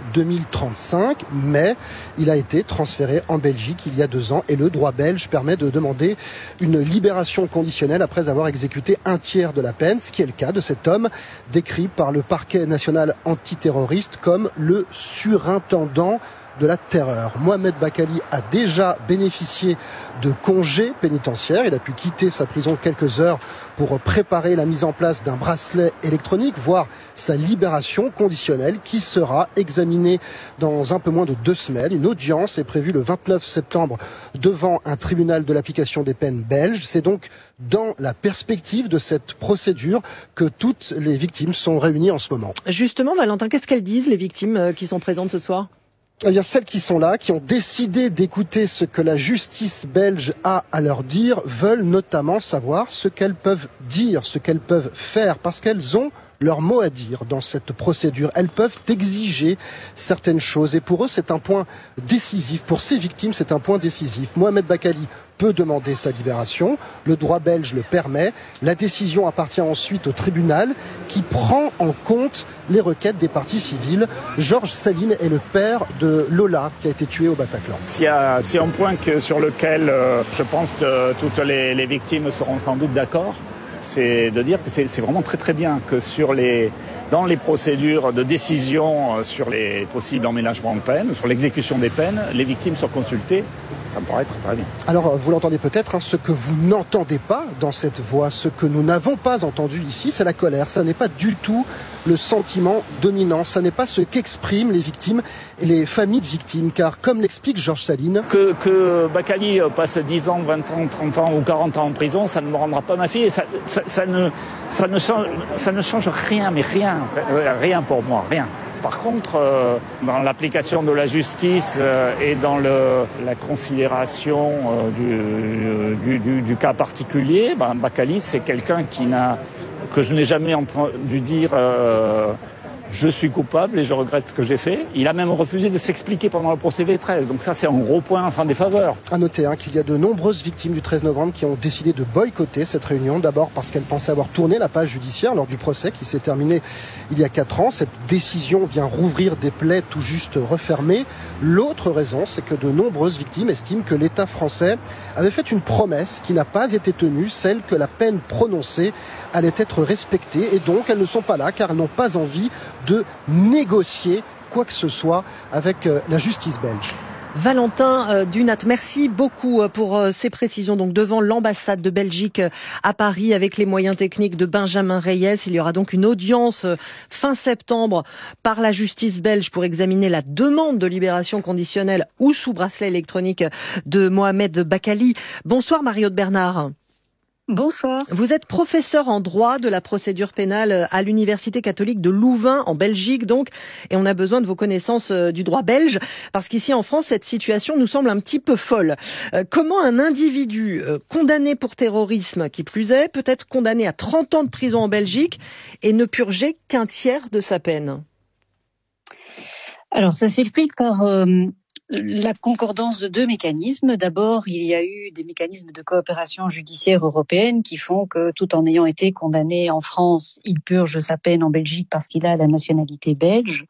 2035, mais il a été transféré en Belgique il y a 2 ans et le droit belge permet de demander une libération conditionnelle après avoir exécuté 1/3 de la peine, ce qui est le cas de cet homme décrit par le parquet national antiterroriste comme le surintendant de la terreur. Mohamed Bakali a déjà bénéficié de congés pénitentiaires. Il a pu quitter sa prison quelques heures pour préparer la mise en place d'un bracelet électronique, voire sa libération conditionnelle qui sera examinée dans un peu moins de 2 semaines. Une audience est prévue le 29 septembre devant un tribunal de l'application des peines belge. C'est donc dans la perspective de cette procédure que toutes les victimes sont réunies en ce moment. Justement, Valentin, qu'est-ce qu'elles disent, les victimes qui sont présentes ce soir ? Eh bien, celles qui sont là, qui ont décidé d'écouter ce que la justice belge a à leur dire, veulent notamment savoir ce qu'elles peuvent dire, ce qu'elles peuvent faire, parce qu'elles ont leur mot à dire dans cette procédure. Elles peuvent exiger certaines choses et pour eux, c'est un point décisif. Pour ces victimes, c'est un point décisif. Mohamed Bakali peut demander sa libération. Le droit belge le permet. La décision appartient ensuite au tribunal qui prend en compte les requêtes des parties civiles. Georges Saline est le père de Lola qui a été tuée au Bataclan. S'il y a un point sur lequel je pense que toutes les victimes seront sans doute d'accord, c'est de dire que c'est vraiment très très bien que dans les procédures de décision sur les possibles emménagements de peine, sur l'exécution des peines, les victimes soient consultées. Ça me paraît très très bien. Alors, vous l'entendez peut-être, ce que vous n'entendez pas dans cette voix, ce que nous n'avons pas entendu ici, c'est la colère. Ça n'est pas du tout le sentiment dominant. Ça n'est pas ce qu'expriment les victimes et les familles de victimes. Car, comme l'explique Georges Saline... Que Bakali passe 10 ans, 20 ans, 30 ans ou 40 ans en prison, ça ne me rendra pas ma fille. Ça ne change rien, mais rien pour moi, rien. Par contre, dans l'application de la justice et dans la considération du cas particulier, Bakali, c'est quelqu'un que je n'ai jamais entendu dire je suis coupable et je regrette ce que j'ai fait. Il a même refusé de s'expliquer pendant le procès V13. Donc ça, c'est un gros point en sa défaveur. À noter qu'il y a de nombreuses victimes du 13 novembre qui ont décidé de boycotter cette réunion. D'abord parce qu'elles pensaient avoir tourné la page judiciaire lors du procès qui s'est terminé il y a 4 ans. Cette décision vient rouvrir des plaies tout juste refermées. L'autre raison, c'est que de nombreuses victimes estiment que l'État français avait fait une promesse qui n'a pas été tenue, celle que la peine prononcée allait être respectée. Et donc, elles ne sont pas là car elles n'ont pas envie de négocier quoi que ce soit avec la justice belge. Valentin Dunat, merci beaucoup pour ces précisions. Donc devant l'ambassade de Belgique à Paris avec les moyens techniques de Benjamin Reyes, il y aura donc une audience fin septembre par la justice belge pour examiner la demande de libération conditionnelle ou sous bracelet électronique de Mohamed Bakali. Bonsoir Marie-Aude Bernard. Bonsoir. Vous êtes professeur en droit de la procédure pénale à l'Université catholique de Louvain, en Belgique donc, et on a besoin de vos connaissances du droit belge, parce qu'ici en France, cette situation nous semble un petit peu folle. Comment un individu condamné pour terrorisme, qui plus est, peut être condamné à 30 ans de prison en Belgique et ne purger qu'un tiers de sa peine ? Alors ça s'explique par la concordance de deux mécanismes. D'abord, il y a eu des mécanismes de coopération judiciaire européenne qui font que, tout en ayant été condamné en France, il purge sa peine en Belgique parce qu'il a la nationalité belge.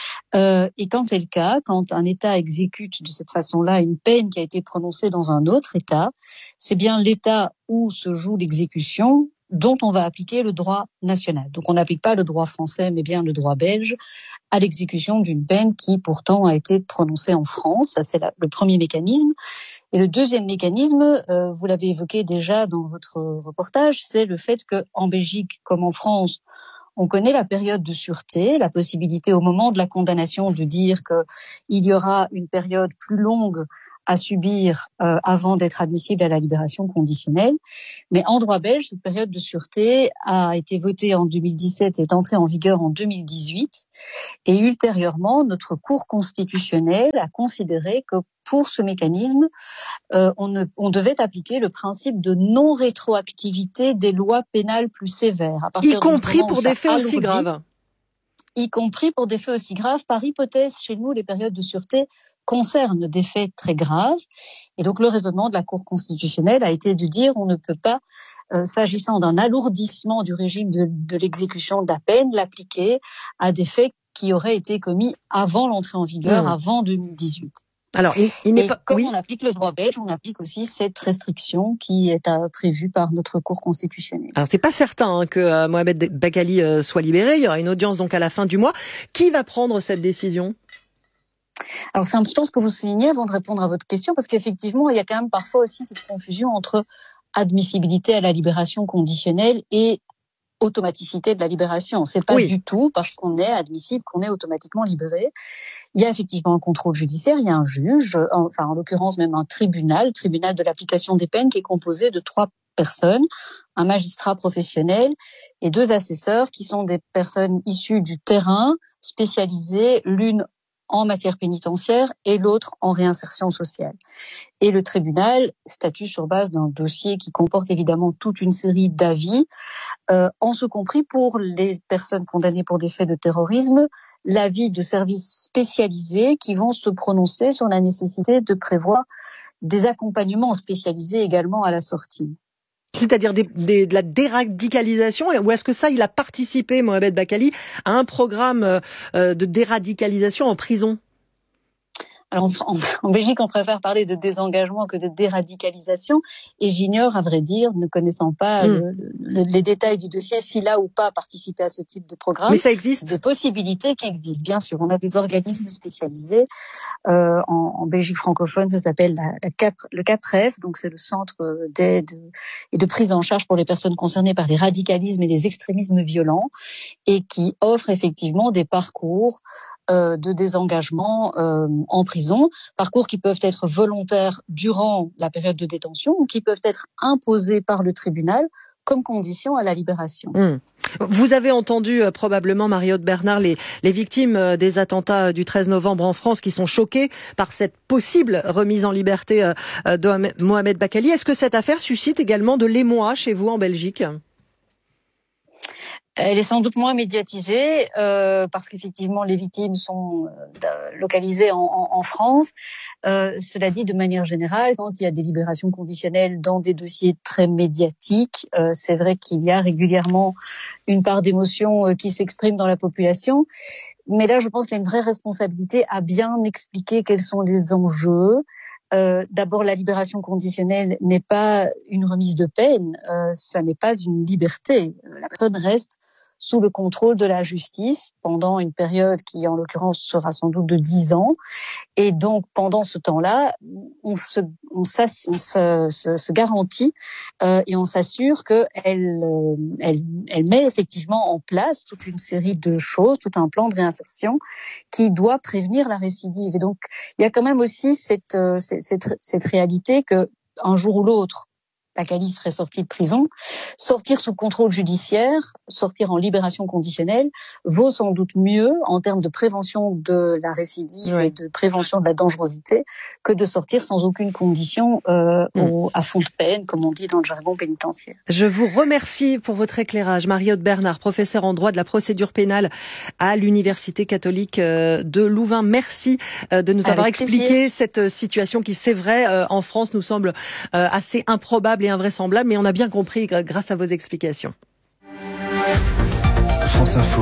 Et quand c'est le cas, quand un État exécute de cette façon-là une peine qui a été prononcée dans un autre État, c'est bien l'État où se joue l'exécution dont on va appliquer le droit national. Donc on n'applique pas le droit français, mais bien le droit belge à l'exécution d'une peine qui pourtant a été prononcée en France. Ça, c'est le premier mécanisme. Et le deuxième mécanisme, vous l'avez évoqué déjà dans votre reportage, c'est le fait qu'en Belgique comme en France, on connaît la période de sûreté, la possibilité au moment de la condamnation de dire qu'il y aura une période plus longue à subir avant d'être admissible à la libération conditionnelle. Mais en droit belge, cette période de sûreté a été votée en 2017 et est entrée en vigueur en 2018. Et ultérieurement, notre Cour constitutionnelle a considéré que pour ce mécanisme, on devait appliquer le principe de non-rétroactivité des lois pénales plus sévères. Y compris pour des faits aussi graves. Y compris pour des faits aussi graves. Par hypothèse, chez nous, les périodes de sûreté concernent des faits très graves. Et donc, le raisonnement de la Cour constitutionnelle a été de dire on ne peut pas, s'agissant d'un alourdissement du régime de l'exécution de la peine, l'appliquer à des faits qui auraient été commis avant l'entrée en vigueur, avant 2018. Alors, il n'est pas. Comme on applique le droit belge, on applique aussi cette restriction qui est prévue par notre Cour constitutionnelle. Alors, c'est pas certain que Mohamed Bakali soit libéré. Il y aura une audience donc à la fin du mois. Qui va prendre cette décision ? Alors, c'est important ce que vous soulignez avant de répondre à votre question, parce qu'effectivement, il y a quand même parfois aussi cette confusion entre admissibilité à la libération conditionnelle et automaticité de la libération. C'est pas du tout parce qu'on est admissible qu'on est automatiquement libéré. Il y a effectivement un contrôle judiciaire, il y a un juge, en l'occurrence même un tribunal de l'application des peines qui est composé de 3 personnes, un magistrat professionnel et 2 assesseurs qui sont des personnes issues du terrain, spécialisées, l'une en matière pénitentiaire et l'autre en réinsertion sociale. Et le tribunal statue sur base d'un dossier qui comporte évidemment toute une série d'avis, en ce compris pour les personnes condamnées pour des faits de terrorisme, l'avis de services spécialisés qui vont se prononcer sur la nécessité de prévoir des accompagnements spécialisés également à la sortie. C'est-à-dire de la déradicalisation, ou est-ce que ça, il a participé, Mohamed Bakali, à un programme de déradicalisation en prison ? Alors en Belgique, on préfère parler de désengagement que de déradicalisation, et j'ignore, à vrai dire, ne connaissant pas les détails du dossier, s'il a ou pas participé à ce type de programme. Mais ça existe. Des possibilités qui existent, bien sûr. On a des organismes spécialisés. En Belgique francophone, ça s'appelle le CAPREF, donc c'est le centre d'aide et de prise en charge pour les personnes concernées par les radicalismes et les extrémismes violents, et qui offre effectivement des parcours de désengagement en prison, parcours qui peuvent être volontaires durant la période de détention ou qui peuvent être imposés par le tribunal comme condition à la libération. Vous avez entendu probablement, Marie-Aude Bernard, les victimes des attentats du 13 novembre en France qui sont choquées par cette possible remise en liberté de Mohamed Bakali. Est-ce que cette affaire suscite également de l'émoi chez vous en Belgique ? Elle est sans doute moins médiatisée parce qu'effectivement les victimes sont localisées en France. Cela dit, de manière générale, quand il y a des libérations conditionnelles dans des dossiers très médiatiques, c'est vrai qu'il y a régulièrement une part d'émotion qui s'exprime dans la population. Mais là, je pense qu'il y a une vraie responsabilité à bien expliquer quels sont les enjeux. D'abord, la libération conditionnelle n'est pas une remise de peine, ça n'est pas une liberté. La personne reste sous le contrôle de la justice pendant une période qui, en l'occurrence, sera sans doute de 10 ans. Et donc, pendant ce temps-là, on se garantit et on s'assure qu'elle met effectivement en place toute une série de choses, tout un plan de réinsertion qui doit prévenir la récidive. Et donc, il y a quand même aussi cette réalité que un jour ou l'autre, Bakali serait sorti de prison, sortir sous contrôle judiciaire, sortir en libération conditionnelle, vaut sans doute mieux en termes de prévention de la récidive et de prévention de la dangerosité que de sortir sans aucune condition à fond de peine, comme on dit dans le jargon pénitentiaire. Je vous remercie pour votre éclairage. Marie-Aude Bernard, professeure en droit de la procédure pénale à l'Université catholique de Louvain. Merci de nous avoir expliqué cette situation qui, c'est vrai, en France nous semble assez improbable et invraisemblable, mais on a bien compris grâce à vos explications. France Info,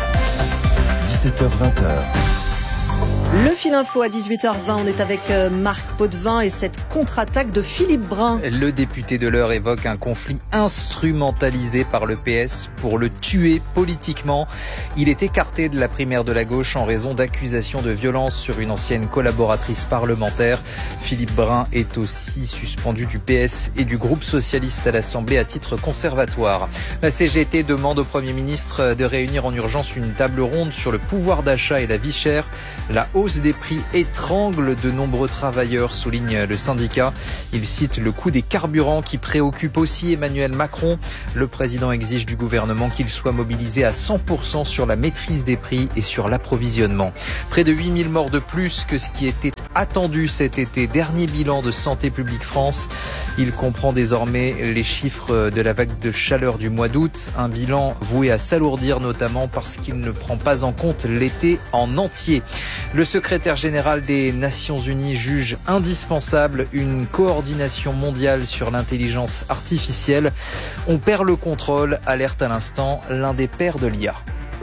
17h-20h. Le fil info à 18h20, on est avec Marc Potvin et cette contre-attaque de Philippe Brun. Le député de l'Eure évoque un conflit instrumentalisé par le PS pour le tuer politiquement. Il est écarté de la primaire de la gauche en raison d'accusations de violence sur une ancienne collaboratrice parlementaire. Philippe Brun est aussi suspendu du PS et du groupe socialiste à l'Assemblée à titre conservatoire. La CGT demande au Premier ministre de réunir en urgence une table ronde sur le pouvoir d'achat et la vie chère. La hausse des prix étrangle de nombreux travailleurs, souligne le syndicat. Il cite le coût des carburants qui préoccupe aussi Emmanuel Macron. Le président exige du gouvernement qu'il soit mobilisé à 100% sur la maîtrise des prix et sur l'approvisionnement. Près de 8000 morts de plus que ce qui était attendu cet été. Dernier bilan de Santé publique France. Il comprend désormais les chiffres de la vague de chaleur du mois d'août. Un bilan voué à s'alourdir, notamment parce qu'il ne prend pas en compte l'été en entier. Le secrétaire général des Nations Unies juge indispensable une coordination mondiale sur l'intelligence artificielle. On perd le contrôle, alerte à l'instant l'un des pères de l'IA.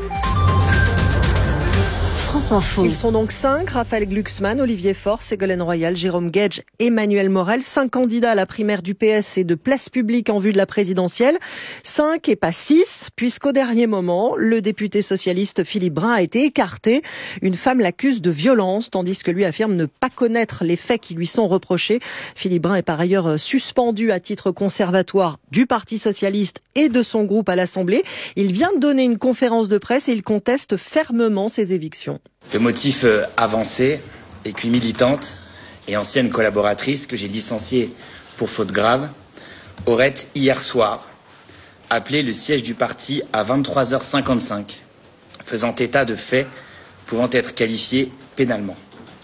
Ils sont donc 5, Raphaël Glucksmann, Olivier Faure, Ségolène Royal, Jérôme Guedj, Emmanuel Morel. 5 candidats à la primaire du PS et de Place Publique en vue de la présidentielle. 5 et pas 6, puisqu'au dernier moment, le député socialiste Philippe Brun a été écarté. Une femme l'accuse de violence, tandis que lui affirme ne pas connaître les faits qui lui sont reprochés. Philippe Brun est par ailleurs suspendu à titre conservatoire du Parti socialiste et de son groupe à l'Assemblée. Il vient de donner une conférence de presse et il conteste fermement ces évictions. Le motif avancé est qu'une militante et ancienne collaboratrice que j'ai licenciée pour faute grave aurait hier soir appelé le siège du parti à 23h55, faisant état de faits pouvant être qualifiés pénalement.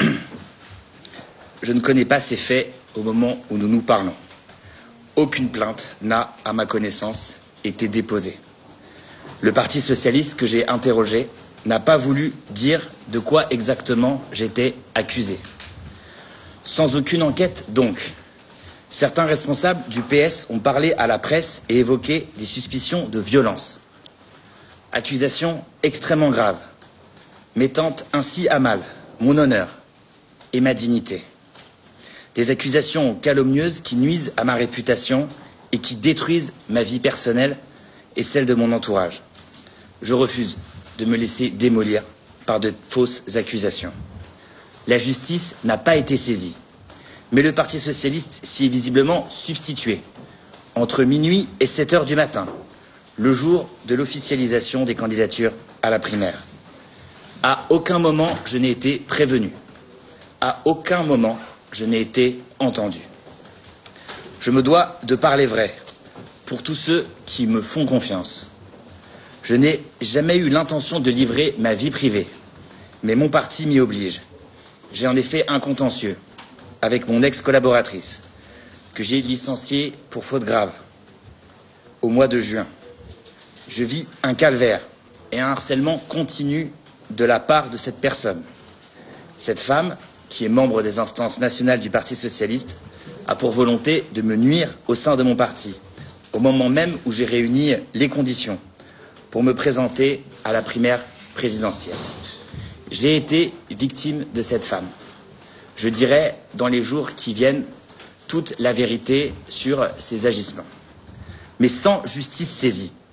Je ne connais pas ces faits au moment où nous nous parlons. Aucune plainte n'a, à ma connaissance, été déposée. Le Parti socialiste que j'ai interrogé n'a pas voulu dire de quoi exactement j'étais accusé. Sans aucune enquête, donc. Certains responsables du PS ont parlé à la presse et évoqué des suspicions de violence. Accusations extrêmement graves, mettant ainsi à mal mon honneur et ma dignité. Des accusations calomnieuses qui nuisent à ma réputation et qui détruisent ma vie personnelle et celle de mon entourage. Je refuse de me laisser démolir par de fausses accusations. La justice n'a pas été saisie, mais le Parti socialiste s'y est visiblement substitué entre minuit et 7h du matin, le jour de l'officialisation des candidatures à la primaire. À aucun moment je n'ai été prévenu. À aucun moment je n'ai été entendu. Je me dois de parler vrai pour tous ceux qui me font confiance. Je n'ai jamais eu l'intention de livrer ma vie privée, mais mon parti m'y oblige. J'ai en effet un contentieux avec mon ex-collaboratrice, que j'ai licenciée pour faute grave, au mois de juin. Je vis un calvaire et un harcèlement continu de la part de cette personne. Cette femme, qui est membre des instances nationales du Parti socialiste, a pour volonté de me nuire au sein de mon parti, au moment même où j'ai réuni les conditions pour me présenter à la primaire présidentielle. J'ai été victime de cette femme. Je dirai dans les jours qui viennent toute la vérité sur ses agissements. Mais sans justice saisie,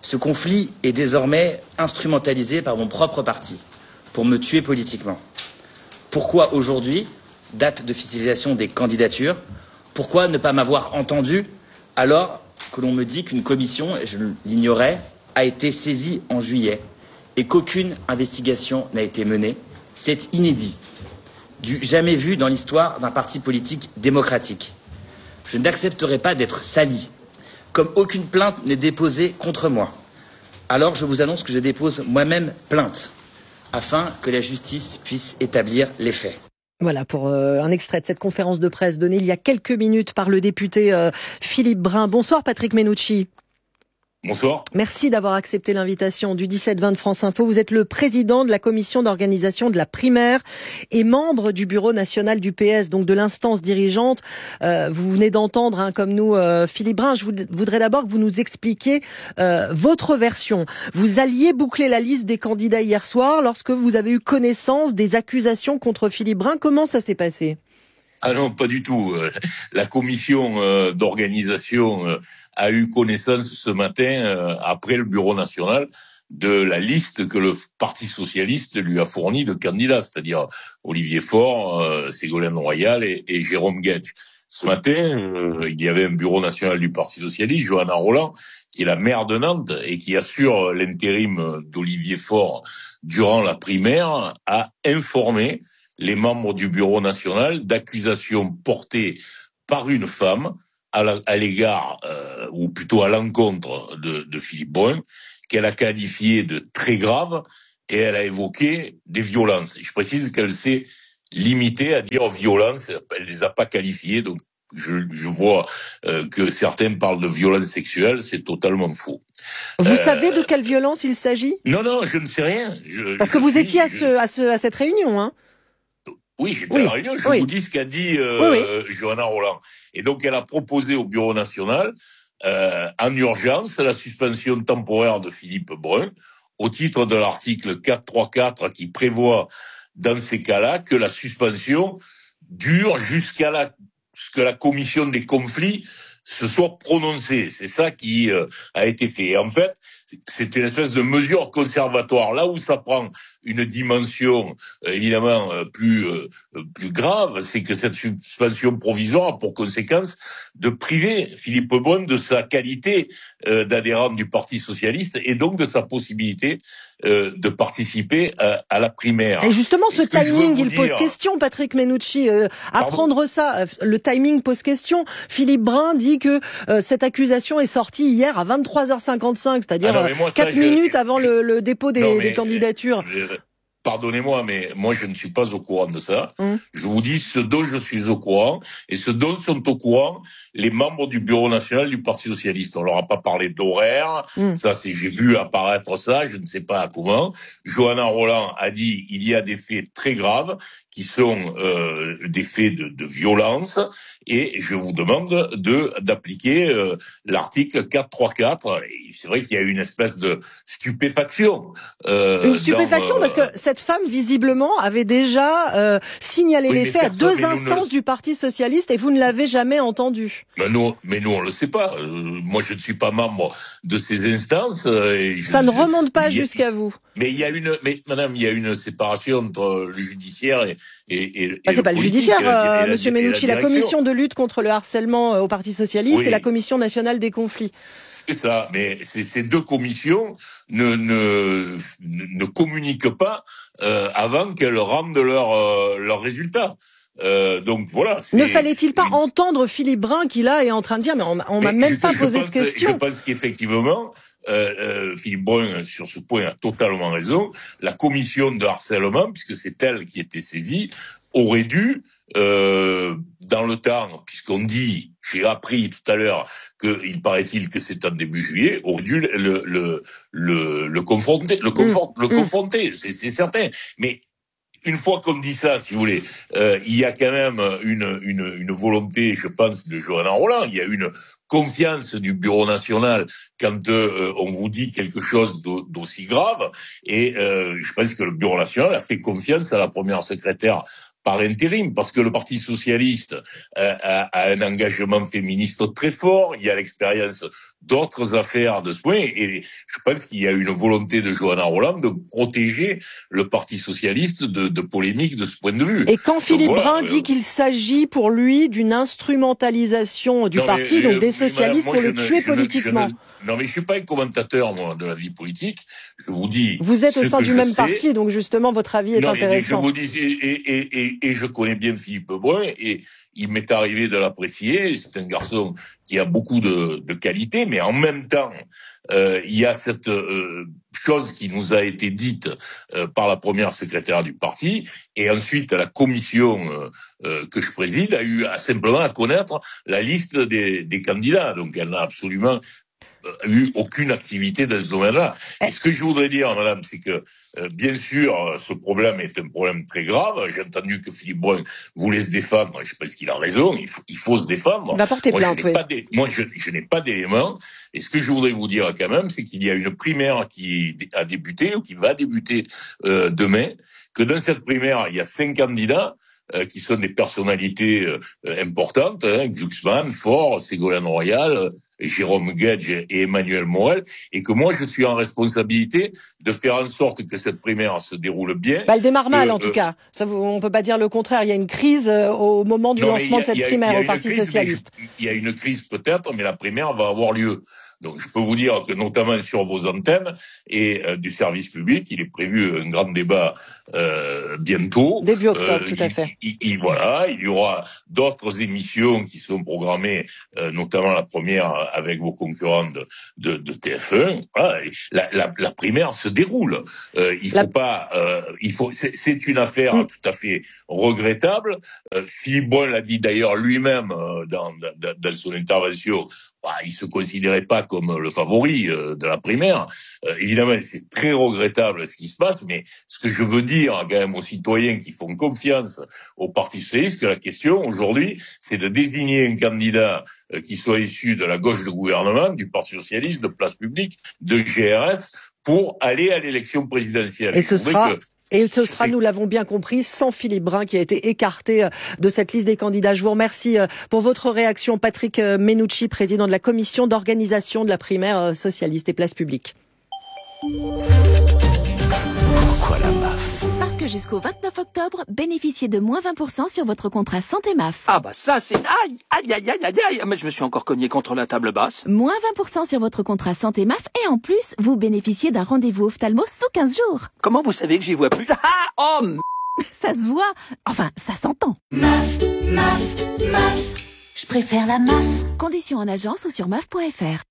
Ce conflit est désormais instrumentalisé par mon propre parti pour me tuer politiquement. Pourquoi aujourd'hui, date d'officialisation des candidatures, pourquoi ne pas m'avoir entendu alors que l'on me dit qu'une commission, et je l'ignorais, a été saisie en juillet et qu'aucune investigation n'a été menée? C'est inédit, du jamais vu dans l'histoire d'un parti politique démocratique. Je n'accepterai pas d'être sali, comme aucune plainte n'est déposée contre moi. Alors je vous annonce que je dépose moi-même plainte, afin que la justice puisse établir les faits. Voilà pour un extrait de cette conférence de presse donnée il y a quelques minutes par le député Philippe Brun. Bonsoir Patrick Menucci. Bonsoir. Merci d'avoir accepté l'invitation du 17-20 de France Info. Vous êtes le président de la commission d'organisation de la primaire et membre du bureau national du PS, donc de l'instance dirigeante. Vous venez d'entendre, comme nous, Philippe Brun. Je voudrais d'abord que vous nous expliquiez votre version. Vous alliez boucler la liste des candidats hier soir lorsque vous avez eu connaissance des accusations contre Philippe Brun. Comment ça s'est passé ? Ah non, pas du tout. La commission d'organisation a eu connaissance ce matin, après le bureau national, de la liste que le Parti socialiste lui a fournie de candidats, c'est-à-dire Olivier Faure, Ségolène Royal et Jérôme Guedj. Ce matin, il y avait un bureau national du Parti socialiste, Johanna Rolland, qui est la maire de Nantes et qui assure l'intérim d'Olivier Faure durant la primaire, a informé les membres du bureau national d'accusations portées par une femme à l'égard, ou plutôt à l'encontre de Philippe Brun, qu'elle a qualifié de très grave, et elle a évoqué des violences. Je précise qu'elle s'est limitée à dire violence, elle les a pas qualifiées, donc je vois que certains parlent de violence sexuelle, c'est totalement faux. Vous savez de quelle violence il s'agit ? Non, je ne sais rien. Parce que vous étiez à cette réunion, hein ? Oui, j'étais à la réunion, je vous dis ce qu'a dit Johanna Rolland. Et donc, elle a proposé au Bureau national, en urgence, la suspension temporaire de Philippe Brun, au titre de l'article 434 qui prévoit, dans ces cas-là, que la suspension dure jusqu'à ce que la commission des conflits se soit prononcée. C'est ça qui a été fait. Et en fait, c'est une espèce de mesure conservatoire. Là où ça prend une dimension évidemment plus grave, c'est que cette suspension provisoire a pour conséquence de priver Philippe Brun de sa qualité d'adhérent du Parti socialiste et donc de sa possibilité de participer à la primaire. Et justement, ce timing, il pose question, Patrick Menucci. Apprendre ça, le timing pose question. Philippe Brun dit que cette accusation est sortie hier à 23h55, c'est-à-dire 4 minutes avant le dépôt des candidatures. Pardonnez-moi, mais moi je ne suis pas au courant de ça. Je vous dis ce dont je suis au courant et ce dont sont au courant les membres du bureau national du Parti socialiste. On leur a pas parlé d'horaire. Ça, j'ai vu apparaître ça, je ne sais pas comment. Johanna Rolland a dit il y a des faits très graves qui sont des faits de violence et je vous demande d'appliquer l'article 434. Et c'est vrai qu'il y a eu une espèce de stupéfaction. Une stupéfaction parce que cette femme visiblement avait déjà signalé les faits à 2 instances du Parti socialiste et vous ne l'avez jamais entendue. Mais nous on le sait pas. Moi je ne suis pas membre de ces instances. Ça ne remonte pas jusqu'à vous. Mais madame, il y a une séparation entre le judiciaire et c'est pas le judiciaire, monsieur Menucci, la commission de lutte contre le harcèlement au Parti socialiste et la commission nationale des conflits. C'est ça, mais ces deux commissions ne communiquent pas avant qu'elles rendent leurs résultats. Donc voilà. Ne fallait-il pas entendre Philippe Brun qui là est en train de dire mais on m'a même pas posé de questions. Je pense qu'effectivement Philippe Brun sur ce point a totalement raison. La commission de harcèlement, puisque c'est elle qui était saisie, aurait dû dans le temps, puisqu'on dit, j'ai appris tout à l'heure qu'il paraît-il que c'est en début juillet, aurait dû le confronter, c'est certain. Mais une fois qu'on dit ça, si vous voulez, il y a quand même une volonté, je pense, de Johanna Rolland. Il y a une confiance du Bureau national quand on vous dit quelque chose d'aussi grave. Et je pense que le Bureau national a fait confiance à la première secrétaire par intérim, parce que le Parti socialiste a un engagement féministe très fort, il y a l'expérience d'autres affaires de ce point, et je pense qu'il y a une volonté de Johanna Rolland de protéger le Parti socialiste de polémiques de ce point de vue. Et quand Philippe Brun dit qu'il s'agit pour lui d'une instrumentalisation du parti, donc des socialistes, pour le tuer politiquement. Non, mais je suis pas un commentateur, moi, de la vie politique. Je vous dis. Vous êtes au sein du même parti, donc justement, votre avis est intéressant. Je vous dis, et je connais bien Philippe Brun, et il m'est arrivé de l'apprécier. C'est un garçon qui a beaucoup de qualités, mais en même temps, il y a cette chose qui nous a été dite par la première secrétaire du parti, et ensuite la commission que je préside a simplement à connaître la liste des candidats. Donc elle n'a absolument eu aucune activité dans ce domaine-là. Et ce que je voudrais dire, madame, c'est que bien sûr, ce problème est un problème très grave. J'ai entendu que Philippe Brun voulait se défendre. Je pense qu'il a raison. Il faut se défendre. Il va porter plainte, oui. Moi, je n'ai pas d'éléments. Et ce que je voudrais vous dire quand même, c'est qu'il y a une primaire qui a débuté ou qui va débuter demain. Que dans cette primaire, il y a 5 candidats qui sont des personnalités importantes. Glucksmann, Faure, Ségolène Royal, Jérôme Gage et Emmanuel Morel, et que moi je suis en responsabilité de faire en sorte que cette primaire se déroule bien. Elle démarre mal en tout cas. Ça, on peut pas dire le contraire. Il y a une crise au moment du lancement de cette primaire au Parti socialiste. Il y a une crise peut-être, mais la primaire va avoir lieu. Donc je peux vous dire que notamment sur vos antennes et du service public, il est prévu un grand débat bientôt. Début octobre, tout à fait. Voilà, il y aura d'autres émissions qui sont programmées, notamment la première avec vos concurrents de TF1. Voilà, la primaire se déroule. C'est une affaire tout à fait regrettable. Philippe Brun l'a dit d'ailleurs lui-même dans son intervention. Il se considérait pas comme le favori de la primaire. Évidemment, c'est très regrettable ce qui se passe, mais ce que je veux dire quand même aux citoyens qui font confiance au Parti socialiste, que la question aujourd'hui, c'est de désigner un candidat qui soit issu de la gauche de gouvernement, du Parti socialiste, de Place Publique, de GRS, pour aller à l'élection présidentielle. Et ce sera, nous l'avons bien compris, sans Philippe Brun qui a été écarté de cette liste des candidats. Je vous remercie pour votre réaction, Patrick Menucci, président de la commission d'organisation de la primaire socialiste et Place Publique. Pourquoi la MAF ? Parce que jusqu'au 29 octobre, bénéficiez de moins 20% sur votre contrat santé MAF. Ah bah ça c'est... Aïe. Mais je me suis encore cogné contre la table basse. Moins 20% sur votre contrat santé MAF et en plus, vous bénéficiez d'un rendez-vous ophtalmo sous 15 jours. Comment vous savez que j'y vois plus ? Ça se voit. Enfin, ça s'entend. MAF. Je préfère la MAF. Conditions en agence ou sur MAF.fr.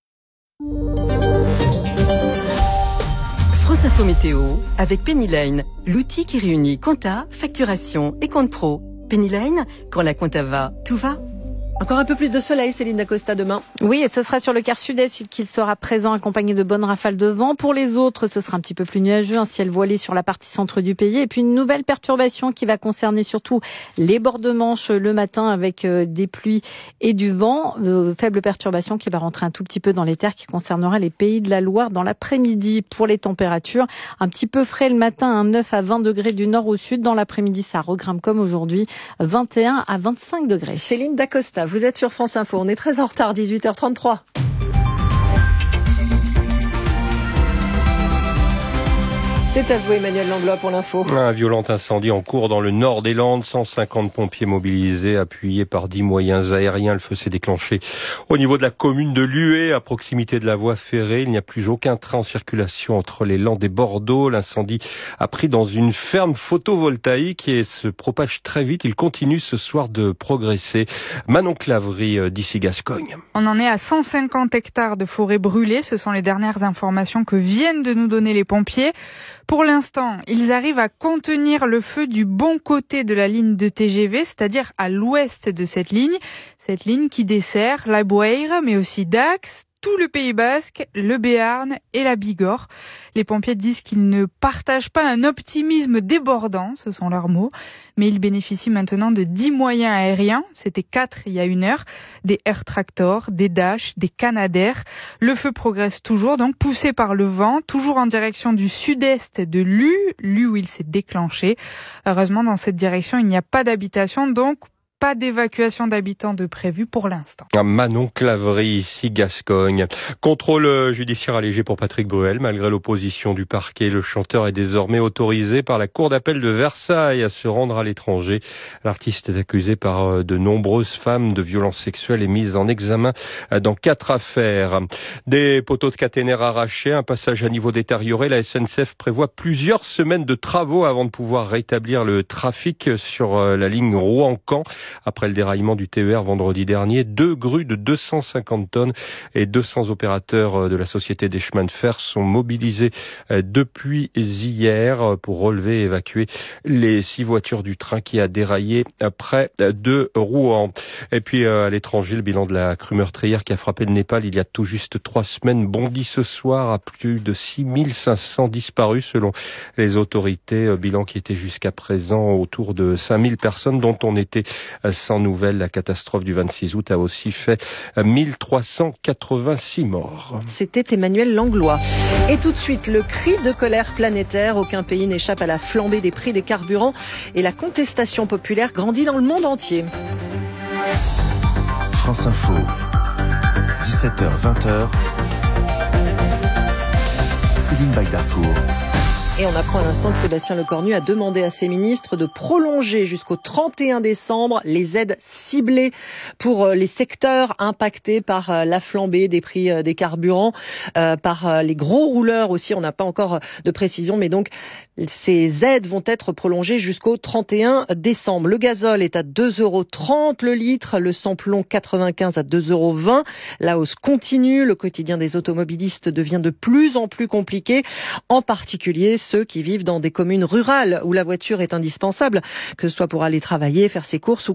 France Info Météo avec Penny Lane, l'outil qui réunit compta, facturation et compte pro. Penny Lane, quand la compta va, tout va. Encore un peu plus de soleil, Céline Dacosta, demain. Oui, et ce sera sur le quart sud-est qu'il sera présent, accompagné de bonnes rafales de vent. Pour les autres, ce sera un petit peu plus nuageux, un ciel voilé sur la partie centre du pays. Et puis une nouvelle perturbation qui va concerner surtout les bords de Manche le matin avec des pluies et du vent. Faible perturbation qui va rentrer un tout petit peu dans les terres, qui concernera les pays de la Loire dans l'après-midi. Pour les températures, un petit peu frais le matin, 9 à 20 degrés du nord au sud. Dans l'après-midi, ça regrimpe comme aujourd'hui, 21 à 25 degrés. Céline Dacosta, vous êtes sur France Info. On est très en retard, 18h33. C'est à vous, Emmanuel Langlois, pour l'info. Un violent incendie en cours dans le nord des Landes. 150 pompiers mobilisés, appuyés par 10 moyens aériens. Le feu s'est déclenché au niveau de la commune de Lué, à proximité de la voie ferrée. Il n'y a plus aucun train en circulation entre les Landes et Bordeaux. L'incendie a pris dans une ferme photovoltaïque et se propage très vite. Il continue ce soir de progresser. Manon Claverie, d'ici Gascogne. On en est à 150 hectares de forêt brûlée. Ce sont les dernières informations que viennent de nous donner les pompiers. Pour l'instant, ils arrivent à contenir le feu du bon côté de la ligne de TGV, c'est-à-dire à l'ouest de cette ligne qui dessert la Boueyre, mais aussi Dax, tout le Pays Basque, le Béarn et la Bigorre. Les pompiers disent qu'ils ne partagent pas un optimisme débordant, ce sont leurs mots, mais ils bénéficient maintenant de 10 moyens aériens, c'était 4 il y a 1 heure, des Air Tractor, des Dash, des Canadair. Le feu progresse toujours, donc poussé par le vent, toujours en direction du sud-est de Lue où il s'est déclenché. Heureusement, dans cette direction, il n'y a pas d'habitation, donc pas d'évacuation d'habitants de prévu pour l'instant. Manon Claverie, ici Gascogne. Contrôle judiciaire allégé pour Patrick Bruel. Malgré l'opposition du parquet, le chanteur est désormais autorisé par la cour d'appel de Versailles à se rendre à l'étranger. L'artiste est accusé par de nombreuses femmes de violences sexuelles et mise en examen dans 4 affaires. Des poteaux de caténaire arrachés, un passage à niveau détérioré. La SNCF prévoit plusieurs semaines de travaux avant de pouvoir rétablir le trafic sur la ligne Rouen-Caen. Après le déraillement du TER vendredi dernier, 2 grues de 250 tonnes et 200 opérateurs de la Société des chemins de fer sont mobilisés depuis hier pour relever et évacuer les 6 voitures du train qui a déraillé près de Rouen. Et puis à l'étranger, le bilan de la crue meurtrière qui a frappé le Népal il y a tout juste 3 semaines bondit ce soir à plus de 6500 disparus selon les autorités. Bilan qui était jusqu'à présent autour de 5000 personnes dont on était sans nouvelles. La catastrophe du 26 août a aussi fait 1386 morts. C'était Emmanuel Langlois. Et tout de suite, le cri de colère planétaire. Aucun pays n'échappe à la flambée des prix des carburants et la contestation populaire grandit dans le monde entier. France Info, 17h-20h, Céline Baydarcourt. Et on apprend à l'instant que Sébastien Lecornu a demandé à ses ministres de prolonger jusqu'au 31 décembre les aides ciblées pour les secteurs impactés par la flambée des prix des carburants, par les gros rouleurs aussi. On n'a pas encore de précision, mais donc ces aides vont être prolongées jusqu'au 31 décembre. Le gazole est à 2,30 € le litre, le samplon 95 à 2,20 €. La hausse continue. Le quotidien des automobilistes devient de plus en plus compliqué, en particulier ceux qui vivent dans des communes rurales où la voiture est indispensable, que ce soit pour aller travailler, faire ses courses ou